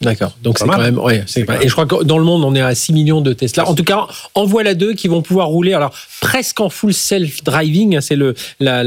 D'accord. Donc c'est quand même, et je crois que dans le monde, on est à 6 millions de Tesla. En tout cas, en voilà 2 qui vont pouvoir rouler. Alors presque en full self-driving. C'est le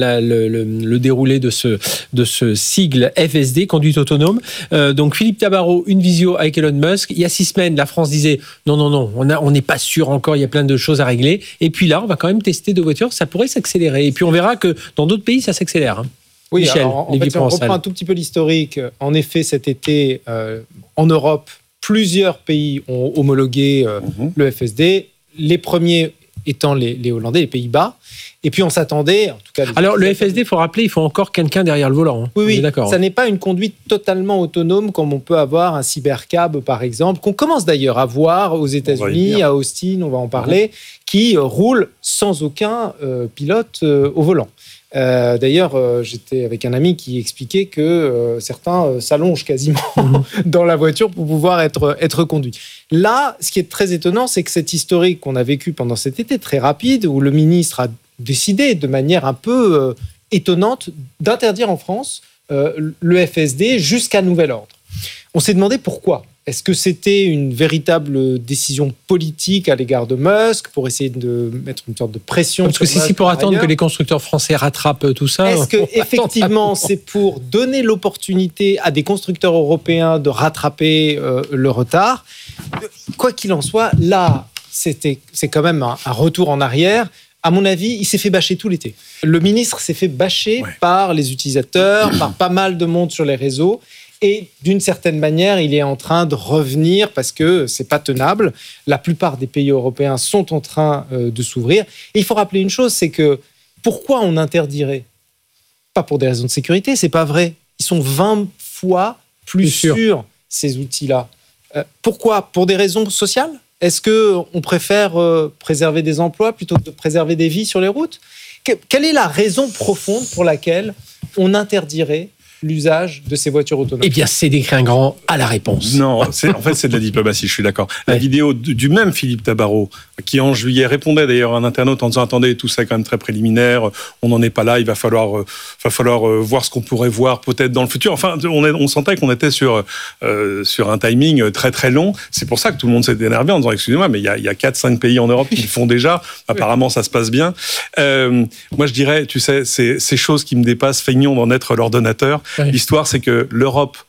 déroulé de ce sigle FSD, conduite autonome. Donc Philippe Tabarot, une visio avec Elon Musk. Il y a 6 semaines, la France disait non, on n'est pas sûr encore. Il y a plein de choses à régler. Et puis là, on va quand même tester 2 voitures. Ça pourrait s'accélérer. Et puis on verra que dans d'autres pays, ça s'accélère. Oui, Michel, alors, en fait, on reprend un tout petit peu l'historique. En effet, cet été, en Europe, plusieurs pays ont homologué le FSD. Les premiers étant les Hollandais, les Pays-Bas. Et puis, on s'attendait... En tout cas, alors, le FSD, il faut rappeler, il faut encore quelqu'un derrière le volant. Oui, d'accord. Ça n'est pas une conduite totalement autonome comme on peut avoir un cybercab, par exemple, qu'on commence d'ailleurs à voir aux États-Unis, à Austin, on va en parler, qui roule sans aucun pilote au volant. D'ailleurs, j'étais avec un ami qui expliquait que certains s'allongent quasiment dans la voiture pour pouvoir être conduits. Là, ce qui est très étonnant, c'est que cette historique qu'on a vécue pendant cet été très rapide, où le ministre a décidé de manière un peu étonnante d'interdire en France le FSD jusqu'à nouvel ordre. On s'est demandé pourquoi. Est-ce que c'était une véritable décision politique à l'égard de Musk pour essayer de mettre une sorte de pression? Parce que si pour attendre que les constructeurs français rattrapent tout ça... Est-ce qu'effectivement, c'est pour donner l'opportunité à des constructeurs européens de rattraper le retard? Quoi qu'il en soit, là, c'est quand même un retour en arrière. À mon avis, il s'est fait bâcher tout l'été. Le ministre s'est fait bâcher par les utilisateurs, par pas mal de monde sur les réseaux. Et d'une certaine manière, il est en train de revenir parce que c'est pas tenable. La plupart des pays européens sont en train de s'ouvrir. Et il faut rappeler une chose, c'est que pourquoi on interdirait? Pas pour des raisons de sécurité, c'est pas vrai. Ils sont 20 fois plus sûrs, ces outils-là. Pourquoi? Pour des raisons sociales? Est-ce qu'on préfère préserver des emplois plutôt que de préserver des vies sur les routes? Quelle est la raison profonde pour laquelle on interdirait l'usage de ces voitures autonomes? Eh bien, c'est d'écrire un grand à la réponse. Non, en fait, c'est de la diplomatie, je suis d'accord. La vidéo du même Philippe Tabarot, qui en juillet répondait d'ailleurs à un internaute en disant « Attendez, tout ça est quand même très préliminaire, on n'en est pas là, il va falloir voir ce qu'on pourrait voir peut-être dans le futur. » Enfin, on sentait qu'on était sur un timing très très long. C'est pour ça que tout le monde s'est énervé en disant « Excusez-moi, mais il y a 4-5 pays en Europe qui le font déjà. Apparemment, ça se passe bien. » Moi, je dirais, tu sais, ces choses qui me dépassent, feignons d'en être l'ordonnateur. Oui. L'histoire, c'est que l'Europe,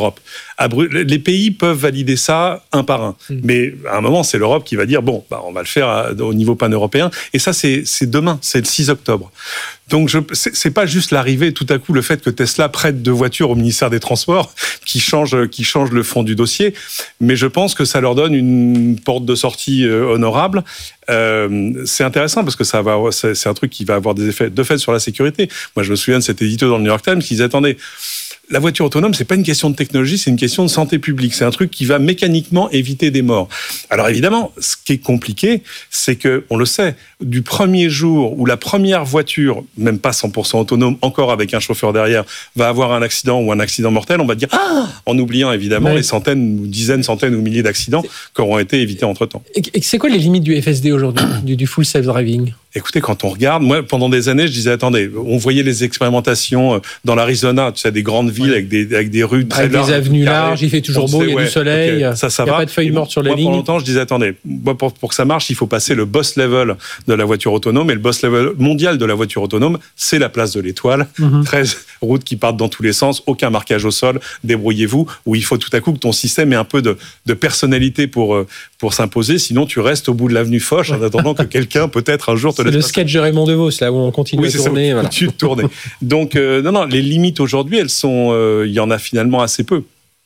les pays peuvent valider ça un par un. Mais à un moment, c'est l'Europe qui va dire, bon, on va le faire au niveau pan-européen. Et ça, c'est demain, c'est le 6 octobre. Donc, c'est pas juste l'arrivée, tout à coup, le fait que Tesla prête 2 voitures au ministère des Transports qui change le fond du dossier. Mais je pense que ça leur donne une porte de sortie honorable. C'est intéressant parce que c'est un truc qui va avoir des effets de fait sur la sécurité. Moi, je me souviens de cet édito dans le New York Times qui disait, attendez, la voiture autonome, c'est pas une question de technologie, c'est une question de santé publique. C'est un truc qui va mécaniquement éviter des morts. Alors évidemment, ce qui est compliqué, c'est que, on le sait, du premier jour où la première voiture, même pas 100% autonome, encore avec un chauffeur derrière, va avoir un accident ou un accident mortel, on va dire en oubliant évidemment les centaines ou dizaines, centaines ou milliers d'accidents qui auront été évités entre-temps. Et c'est quoi les limites du FSD aujourd'hui, du full self-driving? Écoutez, quand on regarde, moi, pendant des années, je disais, attendez, on voyait les expérimentations dans l'Arizona, tu sais, des grandes villes avec des rues très larges. Avec des avenues larges, il fait toujours beau, il y a du soleil, ça il n'y a pas de feuilles mortes sur la ligne. Pendant longtemps, je disais, attendez, pour que ça marche, il faut passer le boss level de la voiture autonome, et le boss level mondial de la voiture autonome, c'est la place de l'Étoile. 13 routes qui partent dans tous les sens, aucun marquage au sol, débrouillez-vous, où il faut tout à coup que ton système ait un peu de personnalité pour s'imposer, sinon tu restes au bout de l'avenue Foch en attendant que quelqu'un, peut-être un jour, te laisse passer. C'est le sketch de Raymond DeVos, là où on continue à tourner. Voilà. Tu tourner. Donc, non, les limites aujourd'hui, elles sont, il y en a finalement assez peu.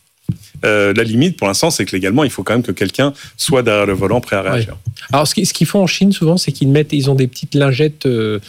La limite, pour l'instant, c'est que légalement, il faut quand même que quelqu'un soit derrière le volant prêt à réagir. Ouais. Alors, ce qu'ils font en Chine, souvent, c'est ils ont des petites lingettes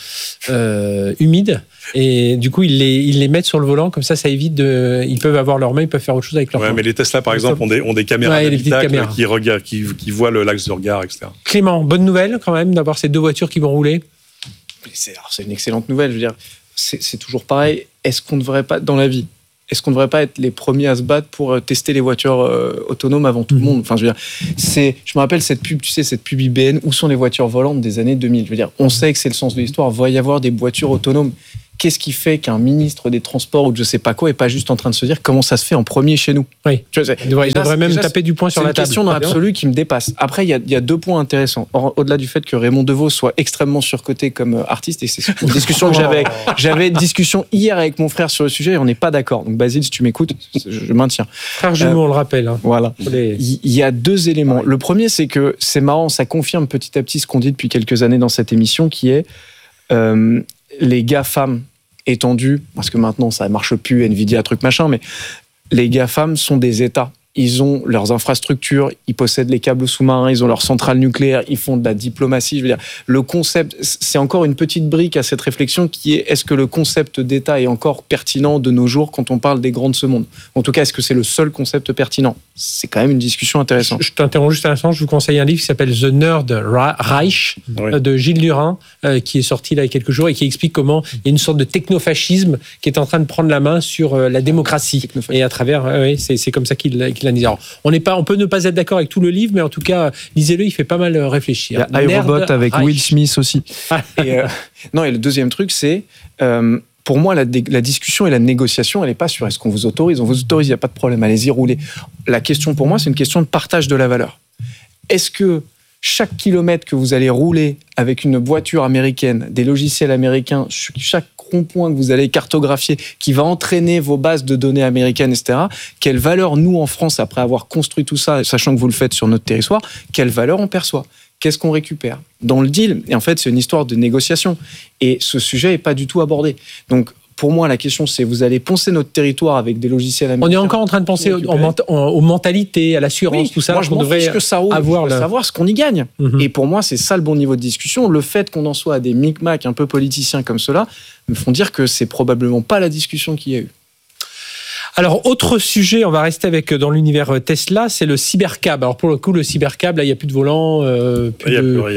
humides, et du coup, ils les mettent sur le volant, comme ça évite ils peuvent avoir leurs mains, ils peuvent faire autre chose avec leurs mains. Mais les Tesla, par exemple, ont des caméras d'habitacle qui voient l'axe de regard, etc. Clément, bonne nouvelle quand même d'avoir ces 2 voitures qui vont rouler. C'est une excellente nouvelle, je veux dire. C'est toujours pareil. Est-ce qu'on ne devrait pas, dans la vie, est-ce qu'on ne devrait pas être les premiers à se battre pour tester les voitures autonomes avant tout le monde? Enfin, je veux dire, je me rappelle cette pub, tu sais, cette pub IBM, où sont les voitures volantes des années 2000? Je veux dire, on sait que c'est le sens de l'histoire, il va y avoir des voitures autonomes. qu'est-ce qui fait qu'un ministre des Transports ou de je sais pas quoi est pas juste en train de se dire comment ça se fait en premier chez nous? Oui. Il devrait même taper du poing sur la table. C'est une question dans l'absolu qui me dépasse. Après, il y a 2 points intéressants. Au-delà du fait que Raymond Devos soit extrêmement surcoté comme artiste, et c'est une discussion que j'avais une discussion hier avec mon frère sur le sujet et on n'est pas d'accord. Donc Basile, si tu m'écoutes, je maintiens. Frère jumeau, on le rappelle. Hein. Voilà. Il y a 2 éléments. Le premier, c'est que c'est marrant, ça confirme petit à petit ce qu'on dit depuis quelques années dans cette émission, qui est les GAFAM étendus, parce que maintenant ça marche plus, Nvidia, truc machin, mais les GAFAM sont des États. Ils ont leurs infrastructures, ils possèdent les câbles sous-marins, ils ont leurs centrales nucléaires, ils font de la diplomatie. Je veux dire, le concept, c'est encore une petite brique à cette réflexion qui est: est-ce que le concept d'État est encore pertinent de nos jours quand on parle des grands de ce monde? En tout cas, est-ce que c'est le seul concept pertinent? C'est quand même une discussion intéressante. Je t'interromps juste un instant, je vous conseille un livre qui s'appelle The Nerd Reich de Gilles Lurin, qui est sorti là il y a quelques jours et qui explique comment il y a une sorte de technofascisme qui est en train de prendre la main sur la démocratie. Et à travers, c'est comme ça qu'il l'analyse. Alors, on peut ne pas être d'accord avec tout le livre, mais en tout cas, lisez-le, il fait pas mal réfléchir. Il y a iRobot avec Will Smith aussi. Non, et le deuxième truc, c'est... pour moi, la discussion et la négociation, elle n'est pas sur est-ce qu'on vous autorise. On vous autorise, il n'y a pas de problème, allez-y, roulez. La question pour moi, c'est une question de partage de la valeur. Est-ce que chaque kilomètre que vous allez rouler avec une voiture américaine, des logiciels américains, chaque rond-point que vous allez cartographier, qui va entraîner vos bases de données américaines, etc., quelle valeur, nous, en France, après avoir construit tout ça, sachant que vous le faites sur notre territoire, quelle valeur on perçoit ? Qu'est-ce qu'on récupère dans le deal? Et en fait, c'est une histoire de négociation. Et ce sujet n'est pas du tout abordé. Donc, pour moi, la question, c'est vous allez poncer notre territoire avec des logiciels américains. On est encore en train de penser aux mentalités, à l'assurance, tout ça. Moi, je m'en fiche que ça roule. Savoir ce qu'on y gagne. Mm-hmm. Et pour moi, c'est ça le bon niveau de discussion. Le fait qu'on en soit à des micmacs un peu politiciens comme cela me font dire que c'est probablement pas la discussion qu'il y a eu. Alors, autre sujet, on va rester dans l'univers Tesla, c'est le cybercab. Alors, pour le coup, le cybercab, là, il n'y a plus de volant, il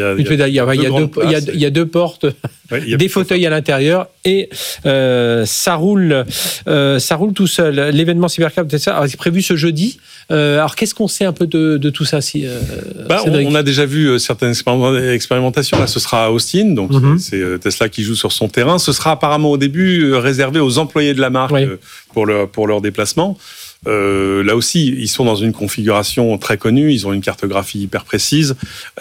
y a 2 portes, des fauteuils à l'intérieur et ça roule tout seul. L'événement cybercab Tesla c'est prévu ce jeudi. Alors, qu'est-ce qu'on sait un peu de tout ça on a déjà vu certaines expérimentations. Là, ce sera à Austin, donc c'est Tesla qui joue sur son terrain. Ce sera apparemment au début réservé aux employés de la marque pour leur déplacement. Là aussi, ils sont dans une configuration très connue, ils ont une cartographie hyper précise.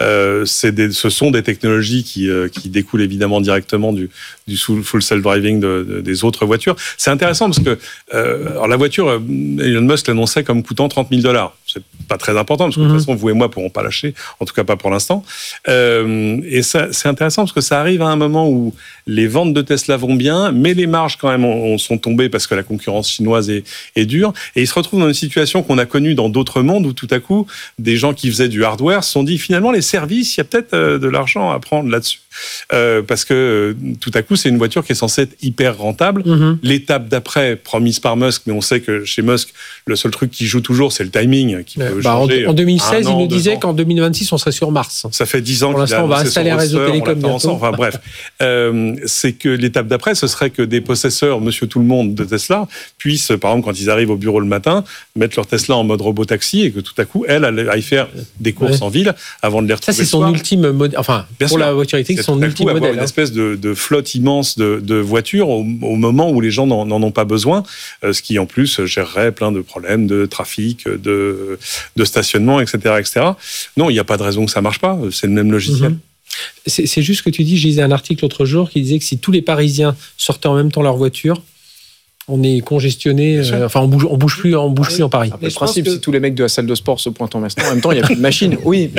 Ce sont des technologies qui découlent évidemment directement du full self-driving des autres voitures. C'est intéressant parce que alors la voiture, Elon Musk l'annonçait comme coûtant $30,000. C'est pas très important parce que de toute façon, vous et moi pourrons pas lâcher, en tout cas pas pour l'instant. Et ça, c'est intéressant parce que ça arrive à un moment où les ventes de Tesla vont bien, mais les marges quand même sont tombées parce que la concurrence chinoise est dure. Et ils se retrouvent dans une situation qu'on a connue dans d'autres mondes où tout à coup, des gens qui faisaient du hardware se sont dit finalement les services, il y a peut-être de l'argent à prendre là-dessus. Parce que tout à coup, c'est une voiture qui est censée être hyper rentable. L'étape d'après, promise par Musk, mais on sait que chez Musk, le seul truc qui joue toujours, c'est le timing. Qui peut changer en 2016, il nous disait qu'en 2026, on serait sur Mars. Ça fait 10 ans qu'il a annoncé son roadster, enfin bref. C'est que l'étape d'après, ce serait que des possesseurs, monsieur tout le monde de Tesla, puissent, par exemple, quand ils arrivent au bureau le matin, mettre leur Tesla en mode robot-taxi et que tout à coup, elle aille faire des courses en ville avant de les retrouver. Ça, c'est son ultime modèle. Enfin, pour la voiture électrique, son ultime modèle. Une espèce de flotte immense de voitures au moment où les gens n'en ont pas besoin, ce qui en plus gérerait plein de problèmes de trafic, de stationnement, etc., etc. Non, il n'y a pas de raison que ça marche pas. C'est le même logiciel. C'est juste ce que tu dis. Je lisais un article l'autre jour qui disait que si tous les Parisiens sortaient en même temps leur voiture, on est congestionné. On bouge plus en Paris. Après, le principe, si tous les mecs de la salle de sport se pointent en même temps, il n'y a plus de machine. Oui,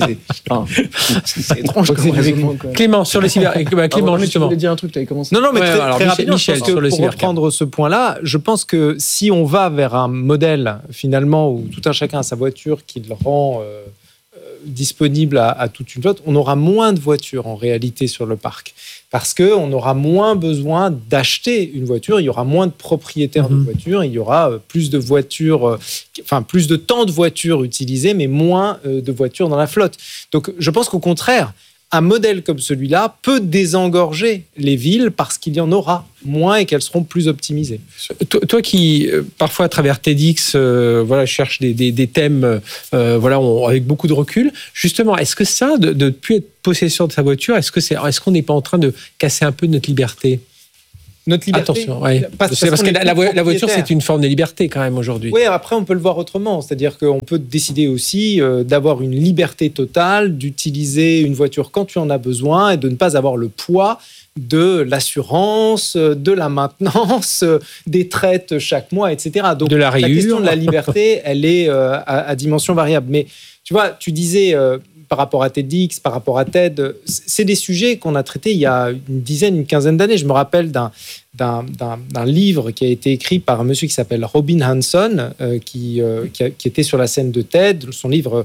c'est étrange. Clément, sur le cyber. Clément, justement. Tu voulais dire un truc, tu avais commencé. Non, mais très rapidement, Michel, pour reprendre ce point-là, je pense que si on va vers un modèle, finalement, où tout un chacun a sa voiture qui le rend disponible à toute une flotte, on aura moins de voitures en réalité sur le parc. Parce qu'on aura moins besoin d'acheter une voiture, il y aura moins de propriétaires de voitures, il y aura plus de voitures, plus de temps de voitures utilisées, mais moins de voitures dans la flotte. Donc je pense qu'au contraire, un modèle comme celui-là peut désengorger les villes parce qu'il y en aura moins et qu'elles seront plus optimisées. Toi qui, parfois, à travers TEDx, cherche des thèmes avec beaucoup de recul, justement, est-ce que ça, de ne plus être possesseur de sa voiture, est-ce qu'on n'est pas en train de casser un peu notre liberté ? Notre liberté. Attention, ouais. Parce C'est parce que qu'on est la plus voiture, propriétaire. c'est une forme de liberté quand même aujourd'hui. Oui, après, on peut le voir autrement. C'est-à-dire qu'on peut décider aussi d'avoir une liberté totale, d'utiliser une voiture quand tu en as besoin et de ne pas avoir le poids de l'assurance, de la maintenance, des traites chaque mois, etc. Donc, De la la rayure. question de la liberté, elle est à dimension variable. Mais tu vois, tu disais par rapport à TEDx, par rapport à TED, c'est des sujets qu'on a traités il y a une quinzaine d'années. Je me rappelle d'un livre qui a été écrit par un monsieur qui s'appelle Robin Hanson, qui était sur la scène de TED. Son livre,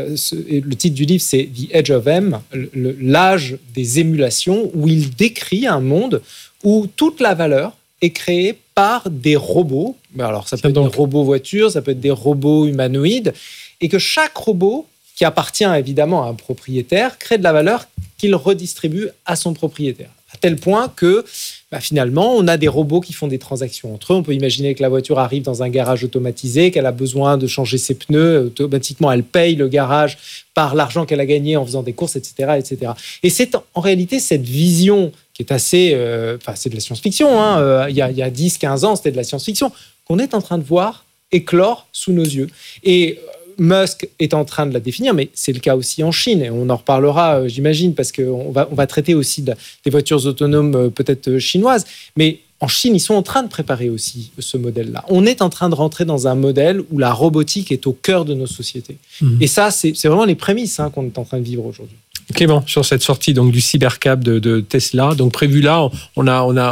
le titre du livre, c'est The Edge of M, l'âge des émulations, où il décrit un monde où toute la valeur est créée par des robots. Alors, ça peut être des robots voitures, ça peut être des robots humanoïdes, et que chaque robot, qui appartient évidemment à un propriétaire, crée de la valeur qu'il redistribue à son propriétaire. À tel point que finalement, on a des robots qui font des transactions entre eux. On peut imaginer que la voiture arrive dans un garage automatisé, qu'elle a besoin de changer ses pneus. Automatiquement, elle paye le garage par l'argent qu'elle a gagné en faisant des courses, etc. etc. Et c'est en réalité cette vision qui est assez... c'est de la science-fiction. Hein. Il y a 10-15 ans, c'était de la science-fiction qu'on est en train de voir éclore sous nos yeux. Et Musk est en train de la définir, mais c'est le cas aussi en Chine, et on en reparlera, j'imagine, parce qu'on va traiter aussi des voitures autonomes peut-être chinoises, mais en Chine, ils sont en train de préparer aussi ce modèle-là. On est en train de rentrer dans un modèle où la robotique est au cœur de nos sociétés. Et ça, c'est vraiment les prémices qu'on est en train de vivre aujourd'hui. Clément, sur cette sortie donc du Cybercab de Tesla, donc prévu là, on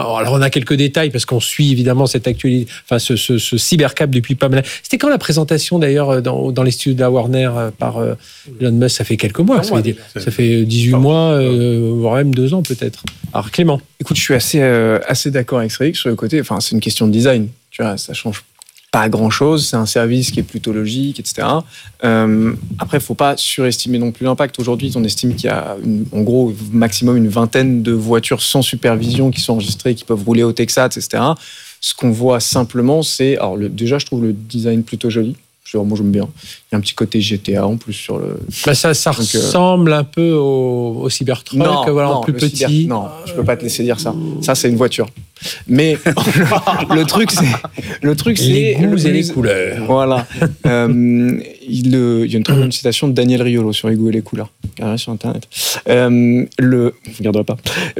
a quelques détails parce qu'on suit évidemment cette actualité, enfin ce Cybercab depuis pas mal. C'était quand la présentation d'ailleurs dans les studios de la Warner par Elon Musk? Ça fait quelques mois, ça fait 18 mois, voire même 2 ans peut-être. Alors Clément, écoute, je suis assez d'accord avec Cédric sur le côté. Enfin, c'est une question de design. Tu vois, ça change pas grand-chose, c'est un service qui est plutôt logique, etc. Après, il ne faut pas surestimer non plus l'impact. Aujourd'hui, on estime qu'il y a en gros maximum une vingtaine de voitures sans supervision qui sont enregistrées, qui peuvent rouler au Texas, etc. Ce qu'on voit simplement, c'est... Alors déjà, je trouve le design plutôt joli. Moi, j'aime bien. Il y a un petit côté GTA en plus sur le... Ça ressemble un peu au Cybertruck, en plus petit. Non, je peux pas te laisser dire ça. Ça, c'est une voiture. Mais le truc, c'est les goûts et les couleurs. Voilà. Il y a une très bonne citation de Daniel Riolo sur les goûts et les couleurs. Regardez sur Internet. Vous ne regarderez pas.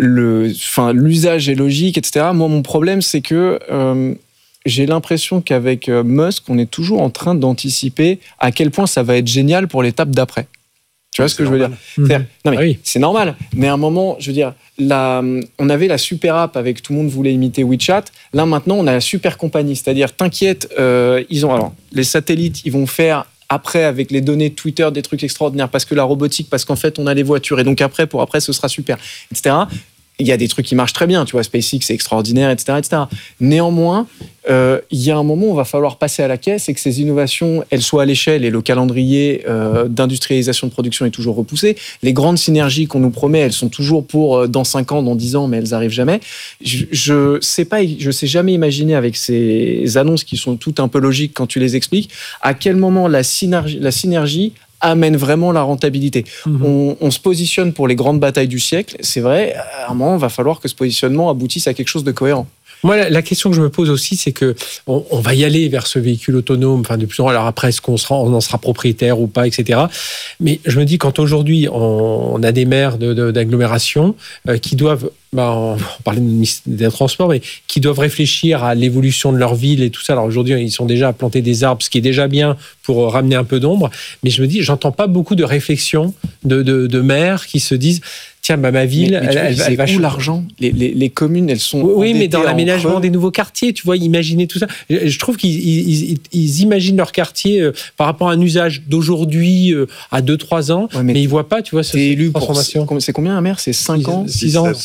L'usage est logique, etc. Moi, mon problème, c'est que... j'ai l'impression qu'avec Musk, on est toujours en train d'anticiper à quel point ça va être génial pour l'étape d'après. Tu vois ce que je veux dire ? Non, mais oui. C'est normal. Mais à un moment, je veux dire, on avait la super app avec tout le monde voulait imiter WeChat. Là, maintenant, on a la super compagnie. C'est-à-dire, t'inquiète, les satellites, ils vont faire après avec les données de Twitter des trucs extraordinaires parce que la robotique, parce qu'en fait, on a les voitures et donc après, ce sera super, etc. Il y a des trucs qui marchent très bien, tu vois, SpaceX, c'est extraordinaire, etc., etc. Néanmoins, il y a un moment où il va falloir passer à la caisse et que ces innovations, elles soient à l'échelle et le calendrier d'industrialisation de production est toujours repoussé. Les grandes synergies qu'on nous promet, elles sont toujours pour dans 5 ans, dans 10 ans, mais elles n'arrivent jamais. Je sais jamais imaginer avec ces annonces qui sont toutes un peu logiques quand tu les expliques, à quel moment la synergie amène vraiment la rentabilité. On se positionne pour les grandes batailles du siècle, c'est vrai, à un moment, il va falloir que ce positionnement aboutisse à quelque chose de cohérent. Moi, la question que je me pose aussi, c'est que on va y aller vers ce véhicule autonome, de plus en plus. Alors après, est-ce qu'on en sera propriétaire ou pas, etc. Mais je me dis, quand aujourd'hui, on a des maires d'agglomération qui doivent, on parlait des transports, mais qui doivent réfléchir à l'évolution de leur ville et tout ça. Alors aujourd'hui, ils sont déjà à planter des arbres, ce qui est déjà bien pour ramener un peu d'ombre. Mais je me dis, j'entends pas beaucoup de réflexions de maires qui se disent... Tiens, ma ville, elle va... où l'argent ? Les communes, elles sont... Oui, mais dans l'aménagement des nouveaux quartiers, tu vois, imaginer tout ça. Je trouve qu'ils imaginent leur quartier par rapport à un usage d'aujourd'hui à 2-3 ans, mais ils ne voient pas, tu vois, cette transformation. C'est combien un maire ? C'est 5 ans ? 6 ans.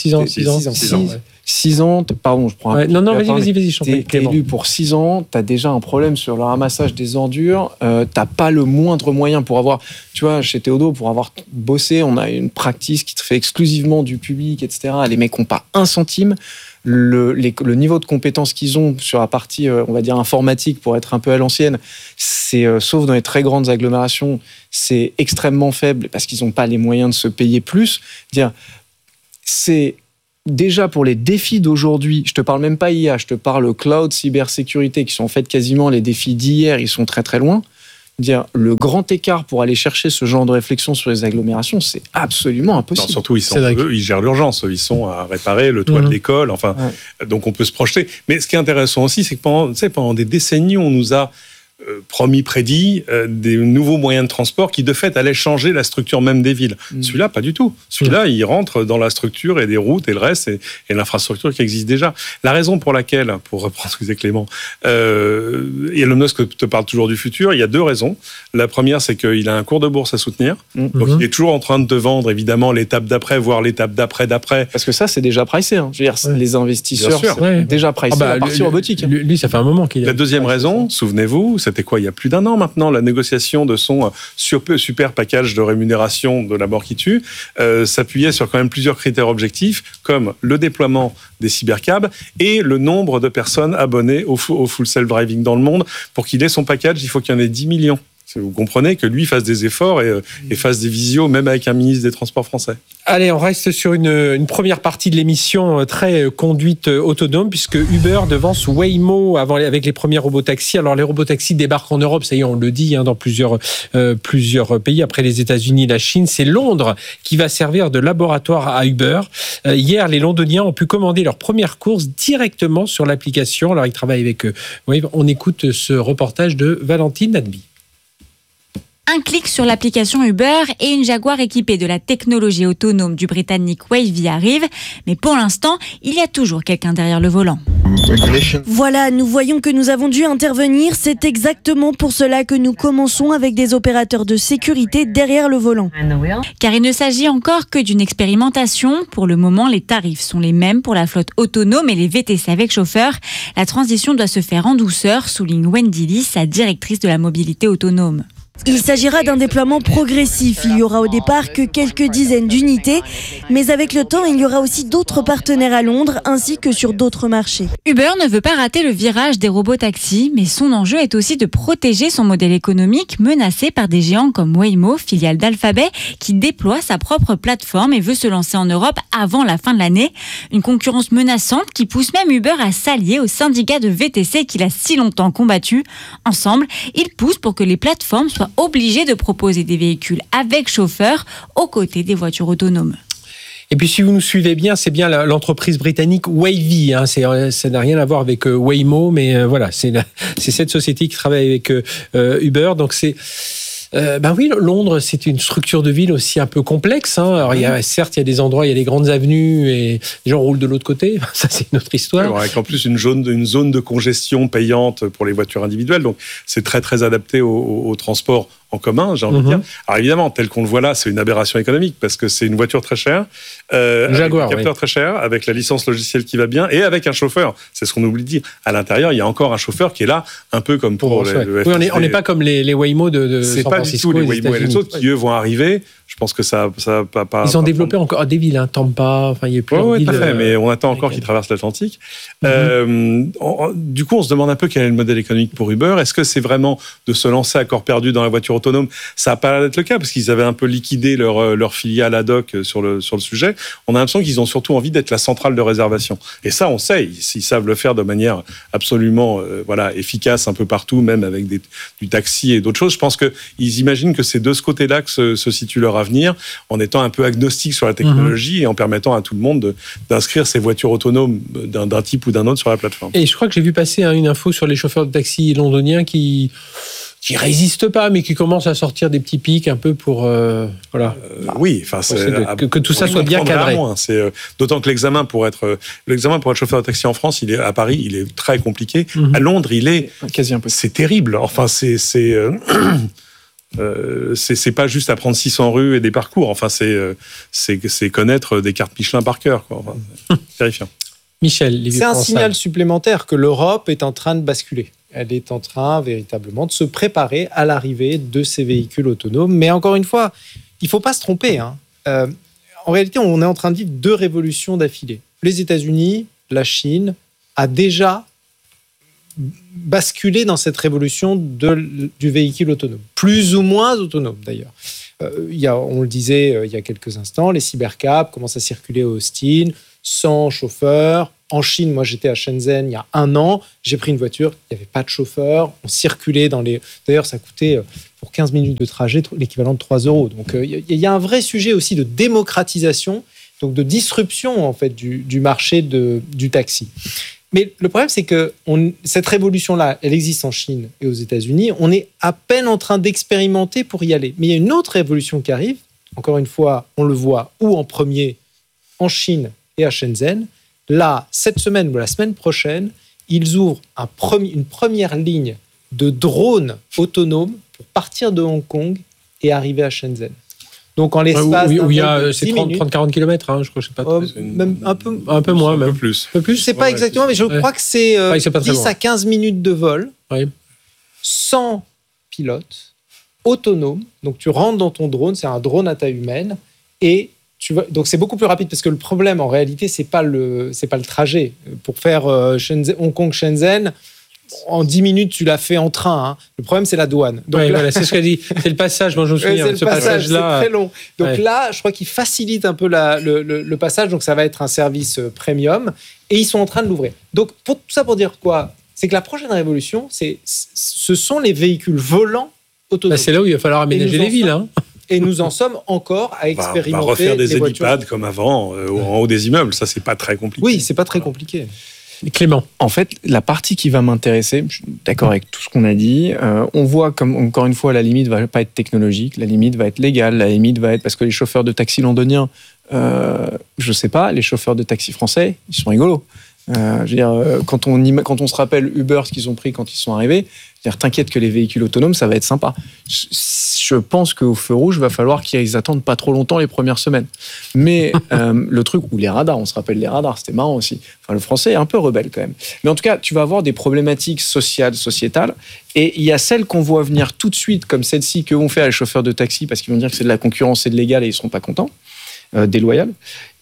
6 ans, pardon, je prends un peu. Non, vas-y, je t'en prie. T'es élu pour 6 ans, t'as déjà un problème sur le ramassage des ordures, t'as pas le moindre moyen pour avoir, tu vois, chez Théodo, pour avoir bossé, on a une practice qui te fait exclusivement du public, etc. Les mecs n'ont pas un centime. Le niveau de compétence qu'ils ont sur la partie, on va dire, informatique, pour être un peu à l'ancienne, c'est, sauf dans les très grandes agglomérations, c'est extrêmement faible parce qu'ils n'ont pas les moyens de se payer plus. C'est déjà pour les défis d'aujourd'hui, je te parle même pas IA, je te parle cloud, cybersécurité, qui sont en fait quasiment les défis d'hier, ils sont très très loin. Dire le grand écart pour aller chercher ce genre de réflexion sur les agglomérations, c'est absolument impossible. Non, surtout, ils gèrent l'urgence. Ils sont à réparer le toit de l'école. Enfin, donc on peut se projeter. Mais ce qui est intéressant aussi, c'est que pendant des décennies, on nous a prédit des nouveaux moyens de transport qui, de fait, allaient changer la structure même des villes. Celui-là, pas du tout. Celui-là, il rentre dans la structure et des routes et le reste et l'infrastructure qui existe déjà. La raison pour laquelle, pour reprendre ce que disait Clément, Elon Musk te parle toujours du futur, il y a 2 raisons. La première, c'est qu'il a un cours de bourse à soutenir. Donc, il est toujours en train de te vendre, évidemment, l'étape d'après, voire l'étape d'après. Parce que ça, c'est déjà pricé. Hein. Je veux dire, les investisseurs, c'est déjà pricé la partie robotique. Lui, ça fait un moment qu'il a... La deuxième raison, souvenez-vous, c'était quoi, il y a plus d'1 an maintenant, la négociation de son super package de rémunération de la mort qui tue s'appuyait sur quand même plusieurs critères objectifs, comme le déploiement des cybercabs et le nombre de personnes abonnées au full self-driving dans le monde. Pour qu'il ait son package, il faut qu'il y en ait 10 millions. Vous comprenez que lui fasse des efforts et fasse des visios, même avec un ministre des Transports français. Allez, on reste sur une première partie de l'émission très conduite autonome, puisque Uber devance Waymo avec les premiers robotaxis. Alors, les robotaxis débarquent en Europe, ça y est, on le dit, dans plusieurs pays. Après les États-Unis et la Chine, c'est Londres qui va servir de laboratoire à Uber. Hier, les Londoniens ont pu commander leur première course directement sur l'application. Alors, ils travaillent avec Waymo. On écoute ce reportage de Valentine Nadby. Un clic sur l'application Uber et une Jaguar équipée de la technologie autonome du Britannique Wayve arrive. Mais pour l'instant, il y a toujours quelqu'un derrière le volant. Voilà, nous voyons que nous avons dû intervenir. C'est exactement pour cela que nous commençons avec des opérateurs de sécurité derrière le volant. Car il ne s'agit encore que d'une expérimentation. Pour le moment, les tarifs sont les mêmes pour la flotte autonome et les VTC avec chauffeur. La transition doit se faire en douceur, souligne Wendy Lee, sa directrice de la mobilité autonome. Il s'agira d'un déploiement progressif. Il y aura au départ que quelques dizaines d'unités, mais avec le temps, il y aura aussi d'autres partenaires à Londres ainsi que sur d'autres marchés. Uber ne veut pas rater le virage des robotaxis, mais son enjeu est aussi de protéger son modèle économique menacé par des géants comme Waymo, filiale d'Alphabet, qui déploie sa propre plateforme et veut se lancer en Europe avant la fin de l'année. Une concurrence menaçante qui pousse même Uber à s'allier au syndicat de VTC qu'il a si longtemps combattu. Ensemble, ils poussent pour que les plateformes soient obligés de proposer des véhicules avec chauffeur aux côtés des voitures autonomes. Et puis, si vous nous suivez bien, c'est bien l'entreprise britannique Wayve. Ça n'a rien à voir avec Waymo, mais voilà, c'est cette société qui travaille avec Uber. Donc, oui, Londres, c'est une structure de ville aussi un peu complexe. Alors, certes, il y a des endroits, il y a des grandes avenues et les gens roulent de l'autre côté. Ça, c'est une autre histoire. Avec en plus une zone de congestion payante pour les voitures individuelles. Donc, c'est très, très adapté au transport en commun, j'ai envie de dire. Alors évidemment, tel qu'on le voit là, c'est une aberration économique parce que c'est une voiture très chère, Jaguar, avec un capteur très cher, avec la licence logicielle qui va bien et avec un chauffeur. C'est ce qu'on oublie de dire. À l'intérieur, il y a encore un chauffeur qui est là, un peu comme pour le FSD. Oui, on n'est pas comme les Waymo de c'est San Francisco. C'est pas du tout les Waymo et les autres qui, eux, vont arriver. Je pense que ça pas. Ils ont développé encore des villes, Tampa, il y a plusieurs villes. Oui, tout à fait, mais on attend encore qu'ils traversent l'Atlantique. Du coup, on se demande un peu quel est le modèle économique pour Uber. Est-ce que c'est vraiment de se lancer à corps perdu dans la voiture autonome? Ça n'a pas l'air d'être le cas, parce qu'ils avaient un peu liquidé leur filiale ad hoc sur le sujet. On a l'impression qu'ils ont surtout envie d'être la centrale de réservation. Et ça, on sait, ils savent le faire de manière absolument efficace un peu partout, même avec du taxi et d'autres choses. Je pense qu'ils imaginent que c'est de ce côté-là que se situe leur avenir, en étant un peu agnostique sur la technologie et en permettant à tout le monde d'inscrire ses voitures autonomes d'un type ou d'un autre sur la plateforme. Et je crois que j'ai vu passer une info sur les chauffeurs de taxi londoniens qui résistent pas, mais qui commencent à sortir des petits pics un peu pour oui, que tout ça soit bien cadré. D'autant que l'examen pour être chauffeur de taxi en France, à Paris, il est très compliqué. À Londres, il est quasi impossible. C'est terrible. Enfin, c'est pas juste apprendre 600 rues et des parcours. Enfin, c'est connaître des cartes Michelin par cœur. Terrifiant. Michel, c'est un signal supplémentaire que l'Europe est en train de basculer. Elle est en train véritablement de se préparer à l'arrivée de ces véhicules autonomes. Mais encore une fois, il ne faut pas se tromper. En réalité, on est en train de vivre 2 révolutions d'affilée. Les États-Unis, la Chine a déjà basculé dans cette révolution du véhicule autonome. Plus ou moins autonome, d'ailleurs. On le disait il y a quelques instants, les cybercabs commencent à circuler à Austin. sans chauffeur. En Chine, moi j'étais à Shenzhen il y a 1 an, j'ai pris une voiture, il n'y avait pas de chauffeur, on circulait dans les... D'ailleurs, ça coûtait pour 15 minutes de trajet l'équivalent de 3 €. Donc il y a un vrai sujet aussi de démocratisation, donc de disruption en fait du marché du taxi. Mais le problème, c'est que cette révolution-là, elle existe en Chine et aux États-Unis. On est à peine en train d'expérimenter pour y aller. Mais il y a une autre révolution qui arrive. Encore une fois, on le voit où en premier, en Chine et à Shenzhen. Là, cette semaine ou la semaine prochaine, ils ouvrent une première ligne de drones autonomes pour partir de Hong Kong et arriver à Shenzhen. Donc, en l'espace où il y a c'est 30-40 km, hein, je crois, je sais pas. même un peu moins, même. Un peu plus. Je ne sais pas exactement, mais je crois que c'est c'est pas très 10 loin. à 15 minutes de vol, Oui. sans pilote, autonome. Donc, tu rentres dans ton drone, c'est un drone à taille humaine, et donc c'est beaucoup plus rapide, parce que le problème, en réalité, c'est pas le trajet. Pour faire Hong Kong-Shenzhen, en 10 minutes, tu l'as fait en train. Hein. Le problème, c'est la douane. Donc là, voilà, c'est ce qu'elle dit. C'est le passage, moi je me souviens. c'est le passage, c'est passage-là, très long. Donc là, je crois qu'ils facilitent un peu le passage, donc ça va être un service premium, et ils sont en train de l'ouvrir. Donc tout ça pour dire quoi ? C'est que la prochaine révolution, ce sont les véhicules volants autonomes. c'est là où il va falloir aménager les villes. Hein. Et nous en sommes encore à expérimenter. On va refaire des les voitures. hélipads comme avant, en haut des immeubles. Ça, c'est pas très compliqué. Oui, c'est pas très compliqué. Clément. En fait, la partie qui va m'intéresser, je suis d'accord avec tout ce qu'on a dit, on voit comme, encore une fois, la limite va pas être technologique, la limite va être légale, la limite va être parce que les chauffeurs de taxi londoniens, je sais pas, les chauffeurs de taxi français, ils sont rigolos. Je veux dire, quand on se rappelle Uber, ce qu'ils ont pris quand ils sont arrivés, t'inquiète que les véhicules autonomes, ça va être sympa. Je pense qu'au feu rouge, il va falloir qu'ils attendent pas trop longtemps les premières semaines. Mais le truc, ou les radars, on se rappelle les radars, c'était marrant aussi. Enfin, le français est un peu rebelle quand même. Mais en tout cas, tu vas avoir des problématiques sociales, sociétales, et il y a celles qu'on voit venir tout de suite, comme celle-ci, que vont faire les chauffeurs de taxi, parce qu'ils vont dire que c'est de la concurrence, c'est de légal, et ils seront pas contents, déloyal.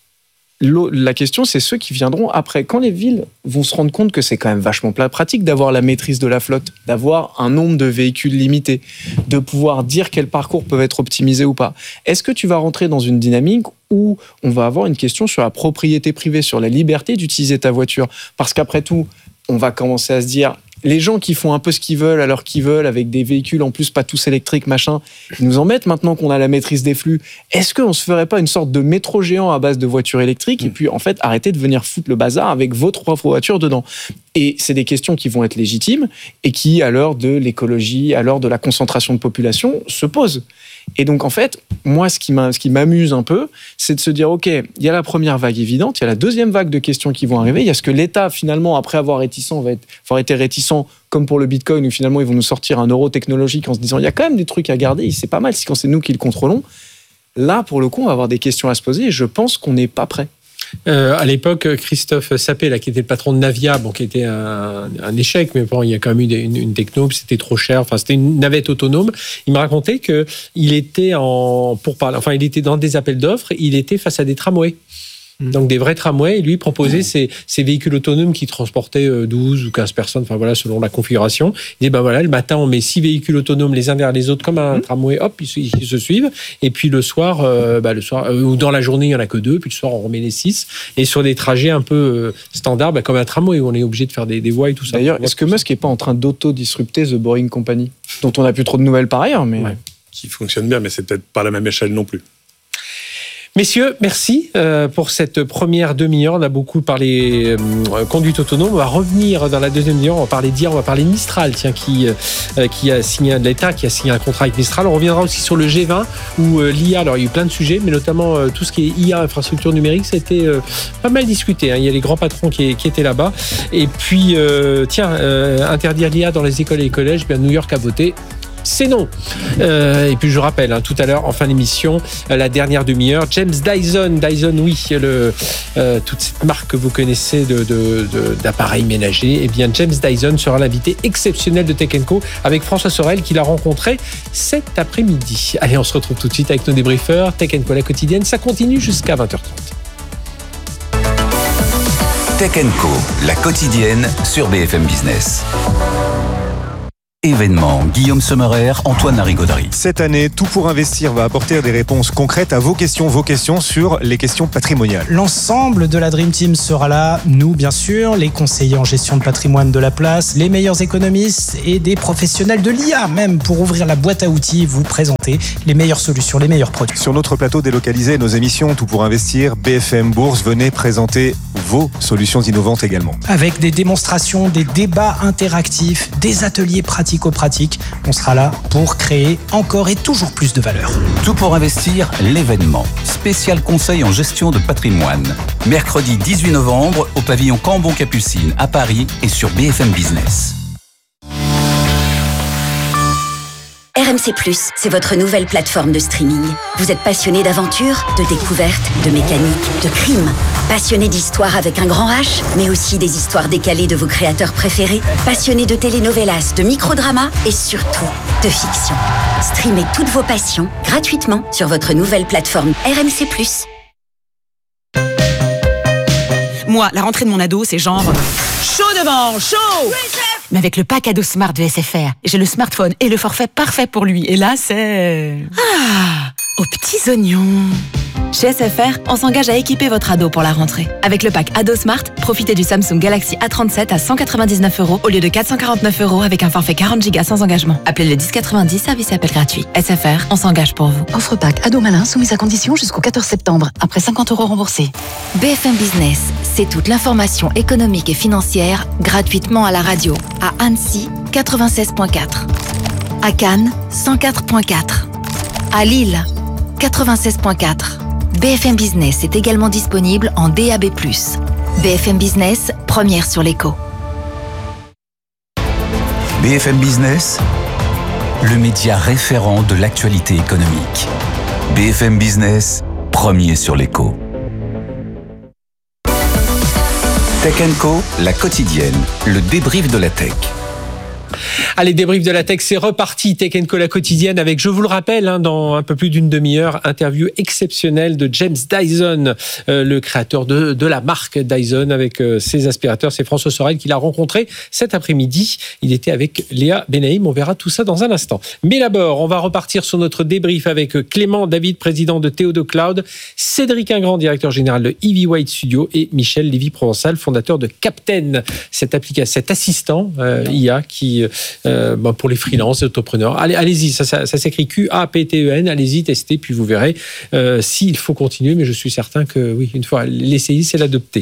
La question, c'est ceux qui viendront après. Quand les villes vont se rendre compte que c'est quand même vachement pratique d'avoir la maîtrise de la flotte, d'avoir un nombre de véhicules limité, de pouvoir dire quels parcours peuvent être optimisés ou pas. Est-ce que tu vas rentrer dans une dynamique où on va avoir une question sur la propriété privée, sur la liberté d'utiliser ta voiture ? Parce qu'après tout, on va commencer à se dire... Les gens qui font un peu ce qu'ils veulent à l'heure qu'ils veulent, avec des véhicules en plus pas tous électriques, machin, ils nous embêtent maintenant qu'on a la maîtrise des flux. Est-ce qu'on se ferait pas une sorte de métro géant à base de voitures électriques et puis en fait arrêter de venir foutre le bazar avec votre propre voiture dedans ? Et c'est des questions qui vont être légitimes et qui, à l'heure de l'écologie, à l'heure de la concentration de population, se posent. Et donc, en fait, moi, ce qui m'amuse un peu, c'est de se dire, OK, il y a la première vague évidente, il y a la deuxième vague de questions qui vont arriver, il y a ce que l'État, finalement, après avoir été réticent, comme pour le Bitcoin, où finalement, ils vont nous sortir un euro technologique en se disant, il y a quand même des trucs à garder, c'est pas mal si quand c'est nous qui le contrôlons. Là, pour le coup, on va avoir des questions à se poser et je pense qu'on n'est pas prêt. À l'époque, Christophe Sapé, là, qui était le patron de Navia, qui était un échec, mais bon, il y a quand même eu une techno, c'était trop cher. Enfin, c'était une navette autonome. Il me racontait que il était il était dans des appels d'offres. Il était face à des tramways. Donc des vrais tramways, et lui proposait ces véhicules autonomes qui transportaient 12 ou 15 personnes, enfin voilà, selon la configuration. Il dit le matin on met 6 véhicules autonomes les uns derrière les autres comme un tramway, hop, ils se suivent, et puis le soir ou dans la journée il y en a que 2, puis le soir on remet les 6, et sur des trajets un peu standards, comme un tramway où on est obligé de faire des voies et tout ça. D'ailleurs, est-ce que Musk n'est pas en train d'auto-disrupter The Boring Company, dont on n'a plus trop de nouvelles par ailleurs, mais qui fonctionne bien, mais c'est peut-être pas la même échelle non plus. Messieurs, merci pour cette première demi-heure. On a beaucoup parlé conduite autonome. On va revenir dans la deuxième demi-heure. On va parler d'IA, on va parler de Mistral, qui a signé l'État, qui a signé un contrat avec Mistral. On reviendra aussi sur le G20 où l'IA, alors il y a eu plein de sujets, mais notamment tout ce qui est IA, infrastructure numérique, c'était pas mal discuté. Il y a les grands patrons qui étaient là-bas. Et puis, interdire l'IA dans les écoles et les collèges, New York a voté. C'est non. Et puis je rappelle, tout à l'heure, en fin d'émission, la dernière demi-heure, James Dyson, oui, toute cette marque que vous connaissez d'appareils ménagers, eh bien James Dyson sera l'invité exceptionnel de Tech & Co avec François Sorel, qu'il a rencontré cet après-midi. Allez, on se retrouve tout de suite avec nos débriefeurs. Tech & Co, la quotidienne, ça continue jusqu'à 20h30. Tech & Co, la quotidienne sur BFM Business. Événement, Guillaume Sommerer, Antoine Larigauderie. Cette année, Tout pour investir va apporter des réponses concrètes à vos questions sur les questions patrimoniales. L'ensemble de la Dream Team sera là, nous bien sûr, les conseillers en gestion de patrimoine de la place, les meilleurs économistes et des professionnels de l'IA même pour ouvrir la boîte à outils, vous présenter les meilleures solutions, les meilleurs produits. Sur notre plateau délocalisé, nos émissions Tout pour investir, BFM Bourse, venez présenter vos solutions innovantes également. Avec des démonstrations, des débats interactifs, des ateliers pratico-pratiques, on sera là pour créer encore et toujours plus de valeur. Tout pour investir, l'événement. Spécial conseil en gestion de patrimoine. Mercredi 18 novembre au pavillon Cambon-Capucine à Paris et sur BFM Business. RMC+, c'est votre nouvelle plateforme de streaming. Vous êtes passionné d'aventure, de découverte, de mécanique, de crime. Passionné d'histoire avec un grand H, mais aussi des histoires décalées de vos créateurs préférés. Passionné de telenovelas, de microdramas et surtout de fiction. Streamez toutes vos passions gratuitement sur votre nouvelle plateforme RMC+. Moi, la rentrée de mon ado, c'est genre chaud devant, chaud. Mais avec le pack ado Smart de SFR, j'ai le smartphone et le forfait parfait pour lui. Et là, c'est... aux petits oignons. Chez SFR, on s'engage à équiper votre ado pour la rentrée. Avec le pack Ado Smart, profitez du Samsung Galaxy A37 à 199 € au lieu de 449 € avec un forfait 40 Go sans engagement. Appelez le 1090, service et appel gratuit. SFR, on s'engage pour vous. Offre pack Ado Malin soumise à condition jusqu'au 14 septembre. Après 50 € remboursés. BFM Business, c'est toute l'information économique et financière gratuitement à la radio. À Annecy, 96.4. À Cannes, 104.4. À Lille, 96.4. BFM Business est également disponible en DAB+. BFM Business, première sur l'écho. BFM Business, le média référent de l'actualité économique. BFM Business, premier sur l'écho. Tech & Co, la quotidienne, le débrief de la tech. Allez, débrief de la tech, c'est reparti. Tech & Co, la quotidienne, avec, je vous le rappelle, dans un peu plus d'une demi-heure, interview exceptionnelle de James Dyson, le créateur de la marque Dyson, avec ses aspirateurs. C'est François Sorel qui l'a rencontré cet après-midi. Il était avec Léa Benaïm. On verra tout ça dans un instant. Mais d'abord, on va repartir sur notre débrief avec Clément David, président de Théodo Cloud, Cédric Ingrand, directeur général de Ivy White Studio, et Michel Lévy-Provençal, fondateur de Captain, cet assistant IA qui... pour les freelances, les entrepreneurs. Allez-y, ça s'écrit QAPTEN, allez-y, testez, puis vous verrez s'il faut continuer, mais je suis certain que oui, une fois l'essayer, c'est l'adopter.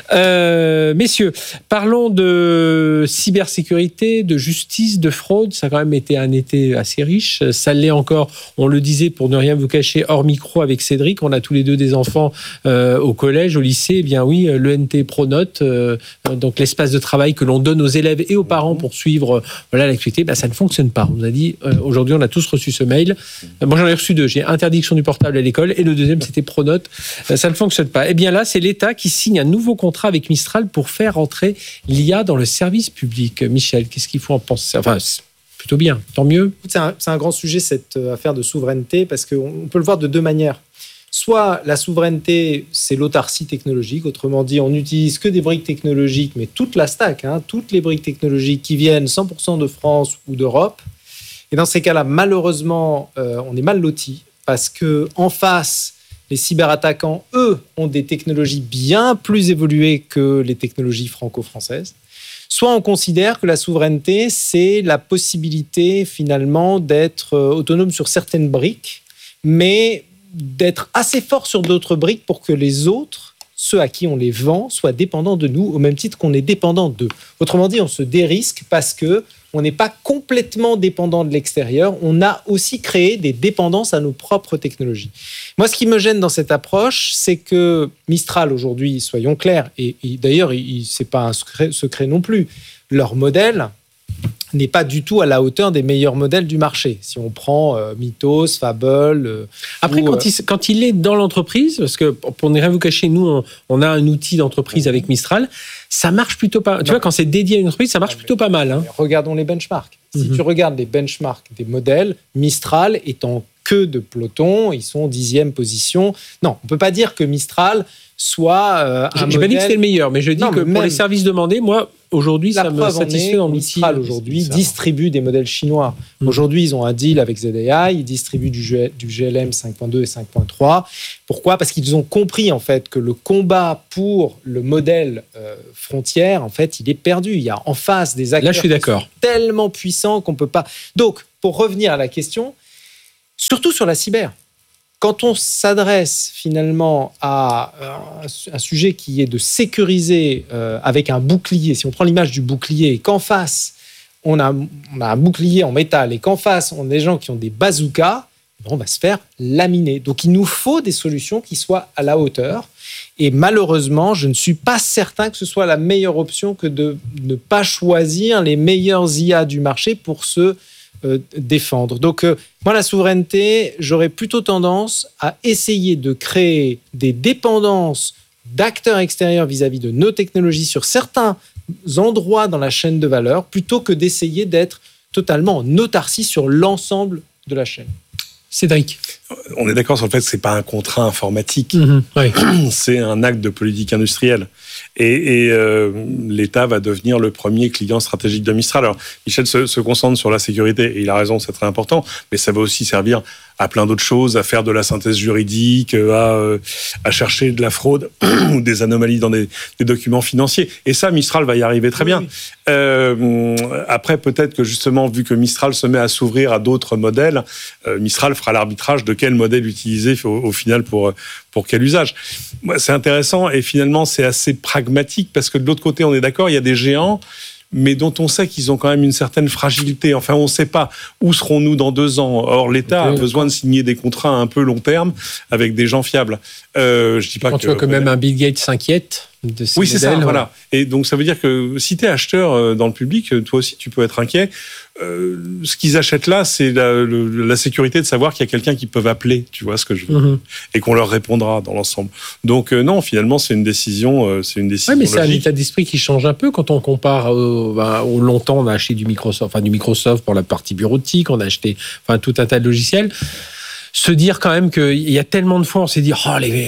Messieurs, parlons de cybersécurité, de justice, de fraude. Ça a quand même été un été assez riche. Ça l'est encore, on le disait, pour ne rien vous cacher, hors micro avec Cédric. On a tous les deux des enfants au collège, au lycée. Eh bien oui, l'ENT Pronote, donc l'espace de travail que l'on donne aux élèves et aux parents pour suivre l'activité, ça ne fonctionne pas. On nous a dit, aujourd'hui, on a tous reçu ce mail. Moi, j'en ai reçu 2. J'ai interdiction du portable à l'école et le deuxième, c'était Pronote. Ça ne fonctionne pas. Eh bien là, c'est l'État qui signe un nouveau contrat avec Mistral pour faire entrer l'IA dans le service public. Michel, qu'est-ce qu'il faut en penser ? Enfin, c'est plutôt bien, tant mieux. C'est un grand sujet, cette affaire de souveraineté, parce qu'on peut le voir de deux manières. Soit la souveraineté, c'est l'autarcie technologique, autrement dit, on n'utilise que des briques technologiques, mais toute la stack, toutes les briques technologiques qui viennent 100% de France ou d'Europe. Et dans ces cas-là, malheureusement, on est mal lotis, parce qu'en face, les cyberattaquants, eux, ont des technologies bien plus évoluées que les technologies franco-françaises. Soit on considère que la souveraineté, c'est la possibilité, finalement, d'être autonome sur certaines briques, mais d'être assez fort sur d'autres briques pour que les autres, ceux à qui on les vend, soient dépendants de nous au même titre qu'on est dépendant d'eux. Autrement dit, on se dérisque parce qu'on n'est pas complètement dépendant de l'extérieur. On a aussi créé des dépendances à nos propres technologies. Moi, ce qui me gêne dans cette approche, c'est que Mistral, aujourd'hui, soyons clairs, et d'ailleurs, ce n'est pas un secret non plus, leur modèle n'est pas du tout à la hauteur des meilleurs modèles du marché. Si on prend Mythos, Fable... Après, quand il est dans l'entreprise, parce que pour ne rien vous cacher, nous, on a un outil d'entreprise avec Mistral, ça marche plutôt pas... Tu vois, quand c'est dédié à une entreprise, ça marche plutôt pas mal. Regardons les benchmarks. Si tu regardes les benchmarks des modèles, Mistral est en queue de peloton, ils sont 10e position. Non, on ne peut pas dire que Mistral soit un modèle... Je n'ai pas dit que c'était le meilleur, mais je dis que pour les services demandés, moi, aujourd'hui, ça me satisfait dans l'outil. Mistral, aujourd'hui, distribue des modèles chinois. Aujourd'hui, ils ont un deal avec ZAI, ils distribuent du GLM 5.2 et 5.3. Pourquoi ? Parce qu'ils ont compris, en fait, que le combat pour le modèle frontière, en fait, il est perdu. Il y a en face des acteurs qui sont tellement puissants qu'on ne peut pas... Donc, pour revenir à la question, surtout sur la cyber, quand on s'adresse finalement à un sujet qui est de sécuriser avec un bouclier, si on prend l'image du bouclier, et qu'en face, on a un bouclier en métal, et qu'en face, on a des gens qui ont des bazookas, on va se faire laminer. Donc, il nous faut des solutions qui soient à la hauteur. Et malheureusement, je ne suis pas certain que ce soit la meilleure option que de ne pas choisir les meilleurs IA du marché pour se défendre. Donc, moi, la souveraineté, j'aurais plutôt tendance à essayer de créer des dépendances d'acteurs extérieurs vis-à-vis de nos technologies sur certains endroits dans la chaîne de valeur, plutôt que d'essayer d'être totalement en autarcie sur l'ensemble de la chaîne. Cédric. On est d'accord sur le fait que c'est pas un contrat informatique, oui. C'est un acte de politique industrielle. Et l'État va devenir le premier client stratégique de Mistral. Alors, Michel se concentre sur la sécurité, et il a raison, c'est très important, mais ça va aussi servir à plein d'autres choses, à faire de la synthèse juridique, à chercher de la fraude ou des anomalies dans des documents financiers. Et ça, Mistral va y arriver très bien. Après, peut-être que justement, vu que Mistral se met à s'ouvrir à d'autres modèles, Mistral fera l'arbitrage de quel modèle utiliser au final pour quel usage. C'est intéressant et finalement, c'est assez pragmatique parce que de l'autre côté, on est d'accord, il y a des géants, mais dont on sait qu'ils ont quand même une certaine fragilité. Enfin, on ne sait pas où serons-nous dans 2 ans. Or, l'État a besoin de signer des contrats à un peu long terme avec des gens fiables. Je dis pas tu vois que même un Bill Gates s'inquiète de ces modèles. C'est ça, voilà. Et donc, ça veut dire que si tu es acheteur dans le public, toi aussi, tu peux être inquiet. Ce qu'ils achètent là, c'est la sécurité de savoir qu'il y a quelqu'un qu'ils peuvent appeler, tu vois ce que je veux dire, et qu'on leur répondra dans l'ensemble. Donc non, finalement, c'est une décision Oui, mais logique. c'est un état d'esprit qui change un peu quand on compare au longtemps, on a acheté du Microsoft pour la partie bureautique, on a acheté tout un tas de logiciels. Se dire quand même qu'il y a tellement de fois, on s'est dit,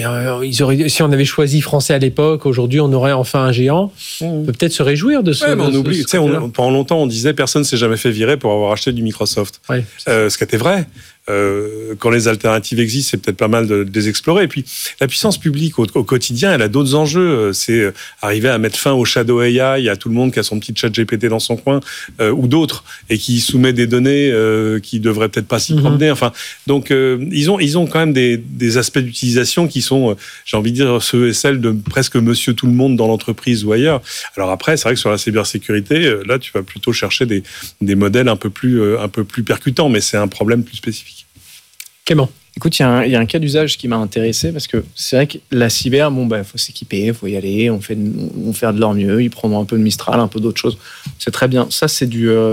si on avait choisi français à l'époque, aujourd'hui on aurait enfin un géant. On peut peut-être se réjouir de ce. Ouais, mais on oublie. Pendant longtemps, on disait personne ne s'est jamais fait virer pour avoir acheté du Microsoft. Ouais, ce qui était vrai. Quand les alternatives existent, c'est peut-être pas mal de les explorer. Et puis, la puissance publique au quotidien, elle a d'autres enjeux. C'est arriver à mettre fin au shadow AI, à tout le monde qui a son petit chat GPT dans son coin, ou d'autres, et qui soumet des données qui devraient peut-être pas s'y promener. Enfin, donc, ils ont quand même des aspects d'utilisation qui sont, j'ai envie de dire, ceux et celles de presque monsieur tout le monde dans l'entreprise ou ailleurs. Alors après, c'est vrai que sur la cybersécurité, là, tu vas plutôt chercher des modèles un peu plus percutants, mais c'est un problème plus spécifique. Clément. Écoute, il y a un cas d'usage qui m'a intéressé parce que c'est vrai que la cyber, faut s'équiper, il faut y aller, on fait de leur mieux, ils prendront un peu de Mistral, un peu d'autres choses. C'est très bien. Ça, c'est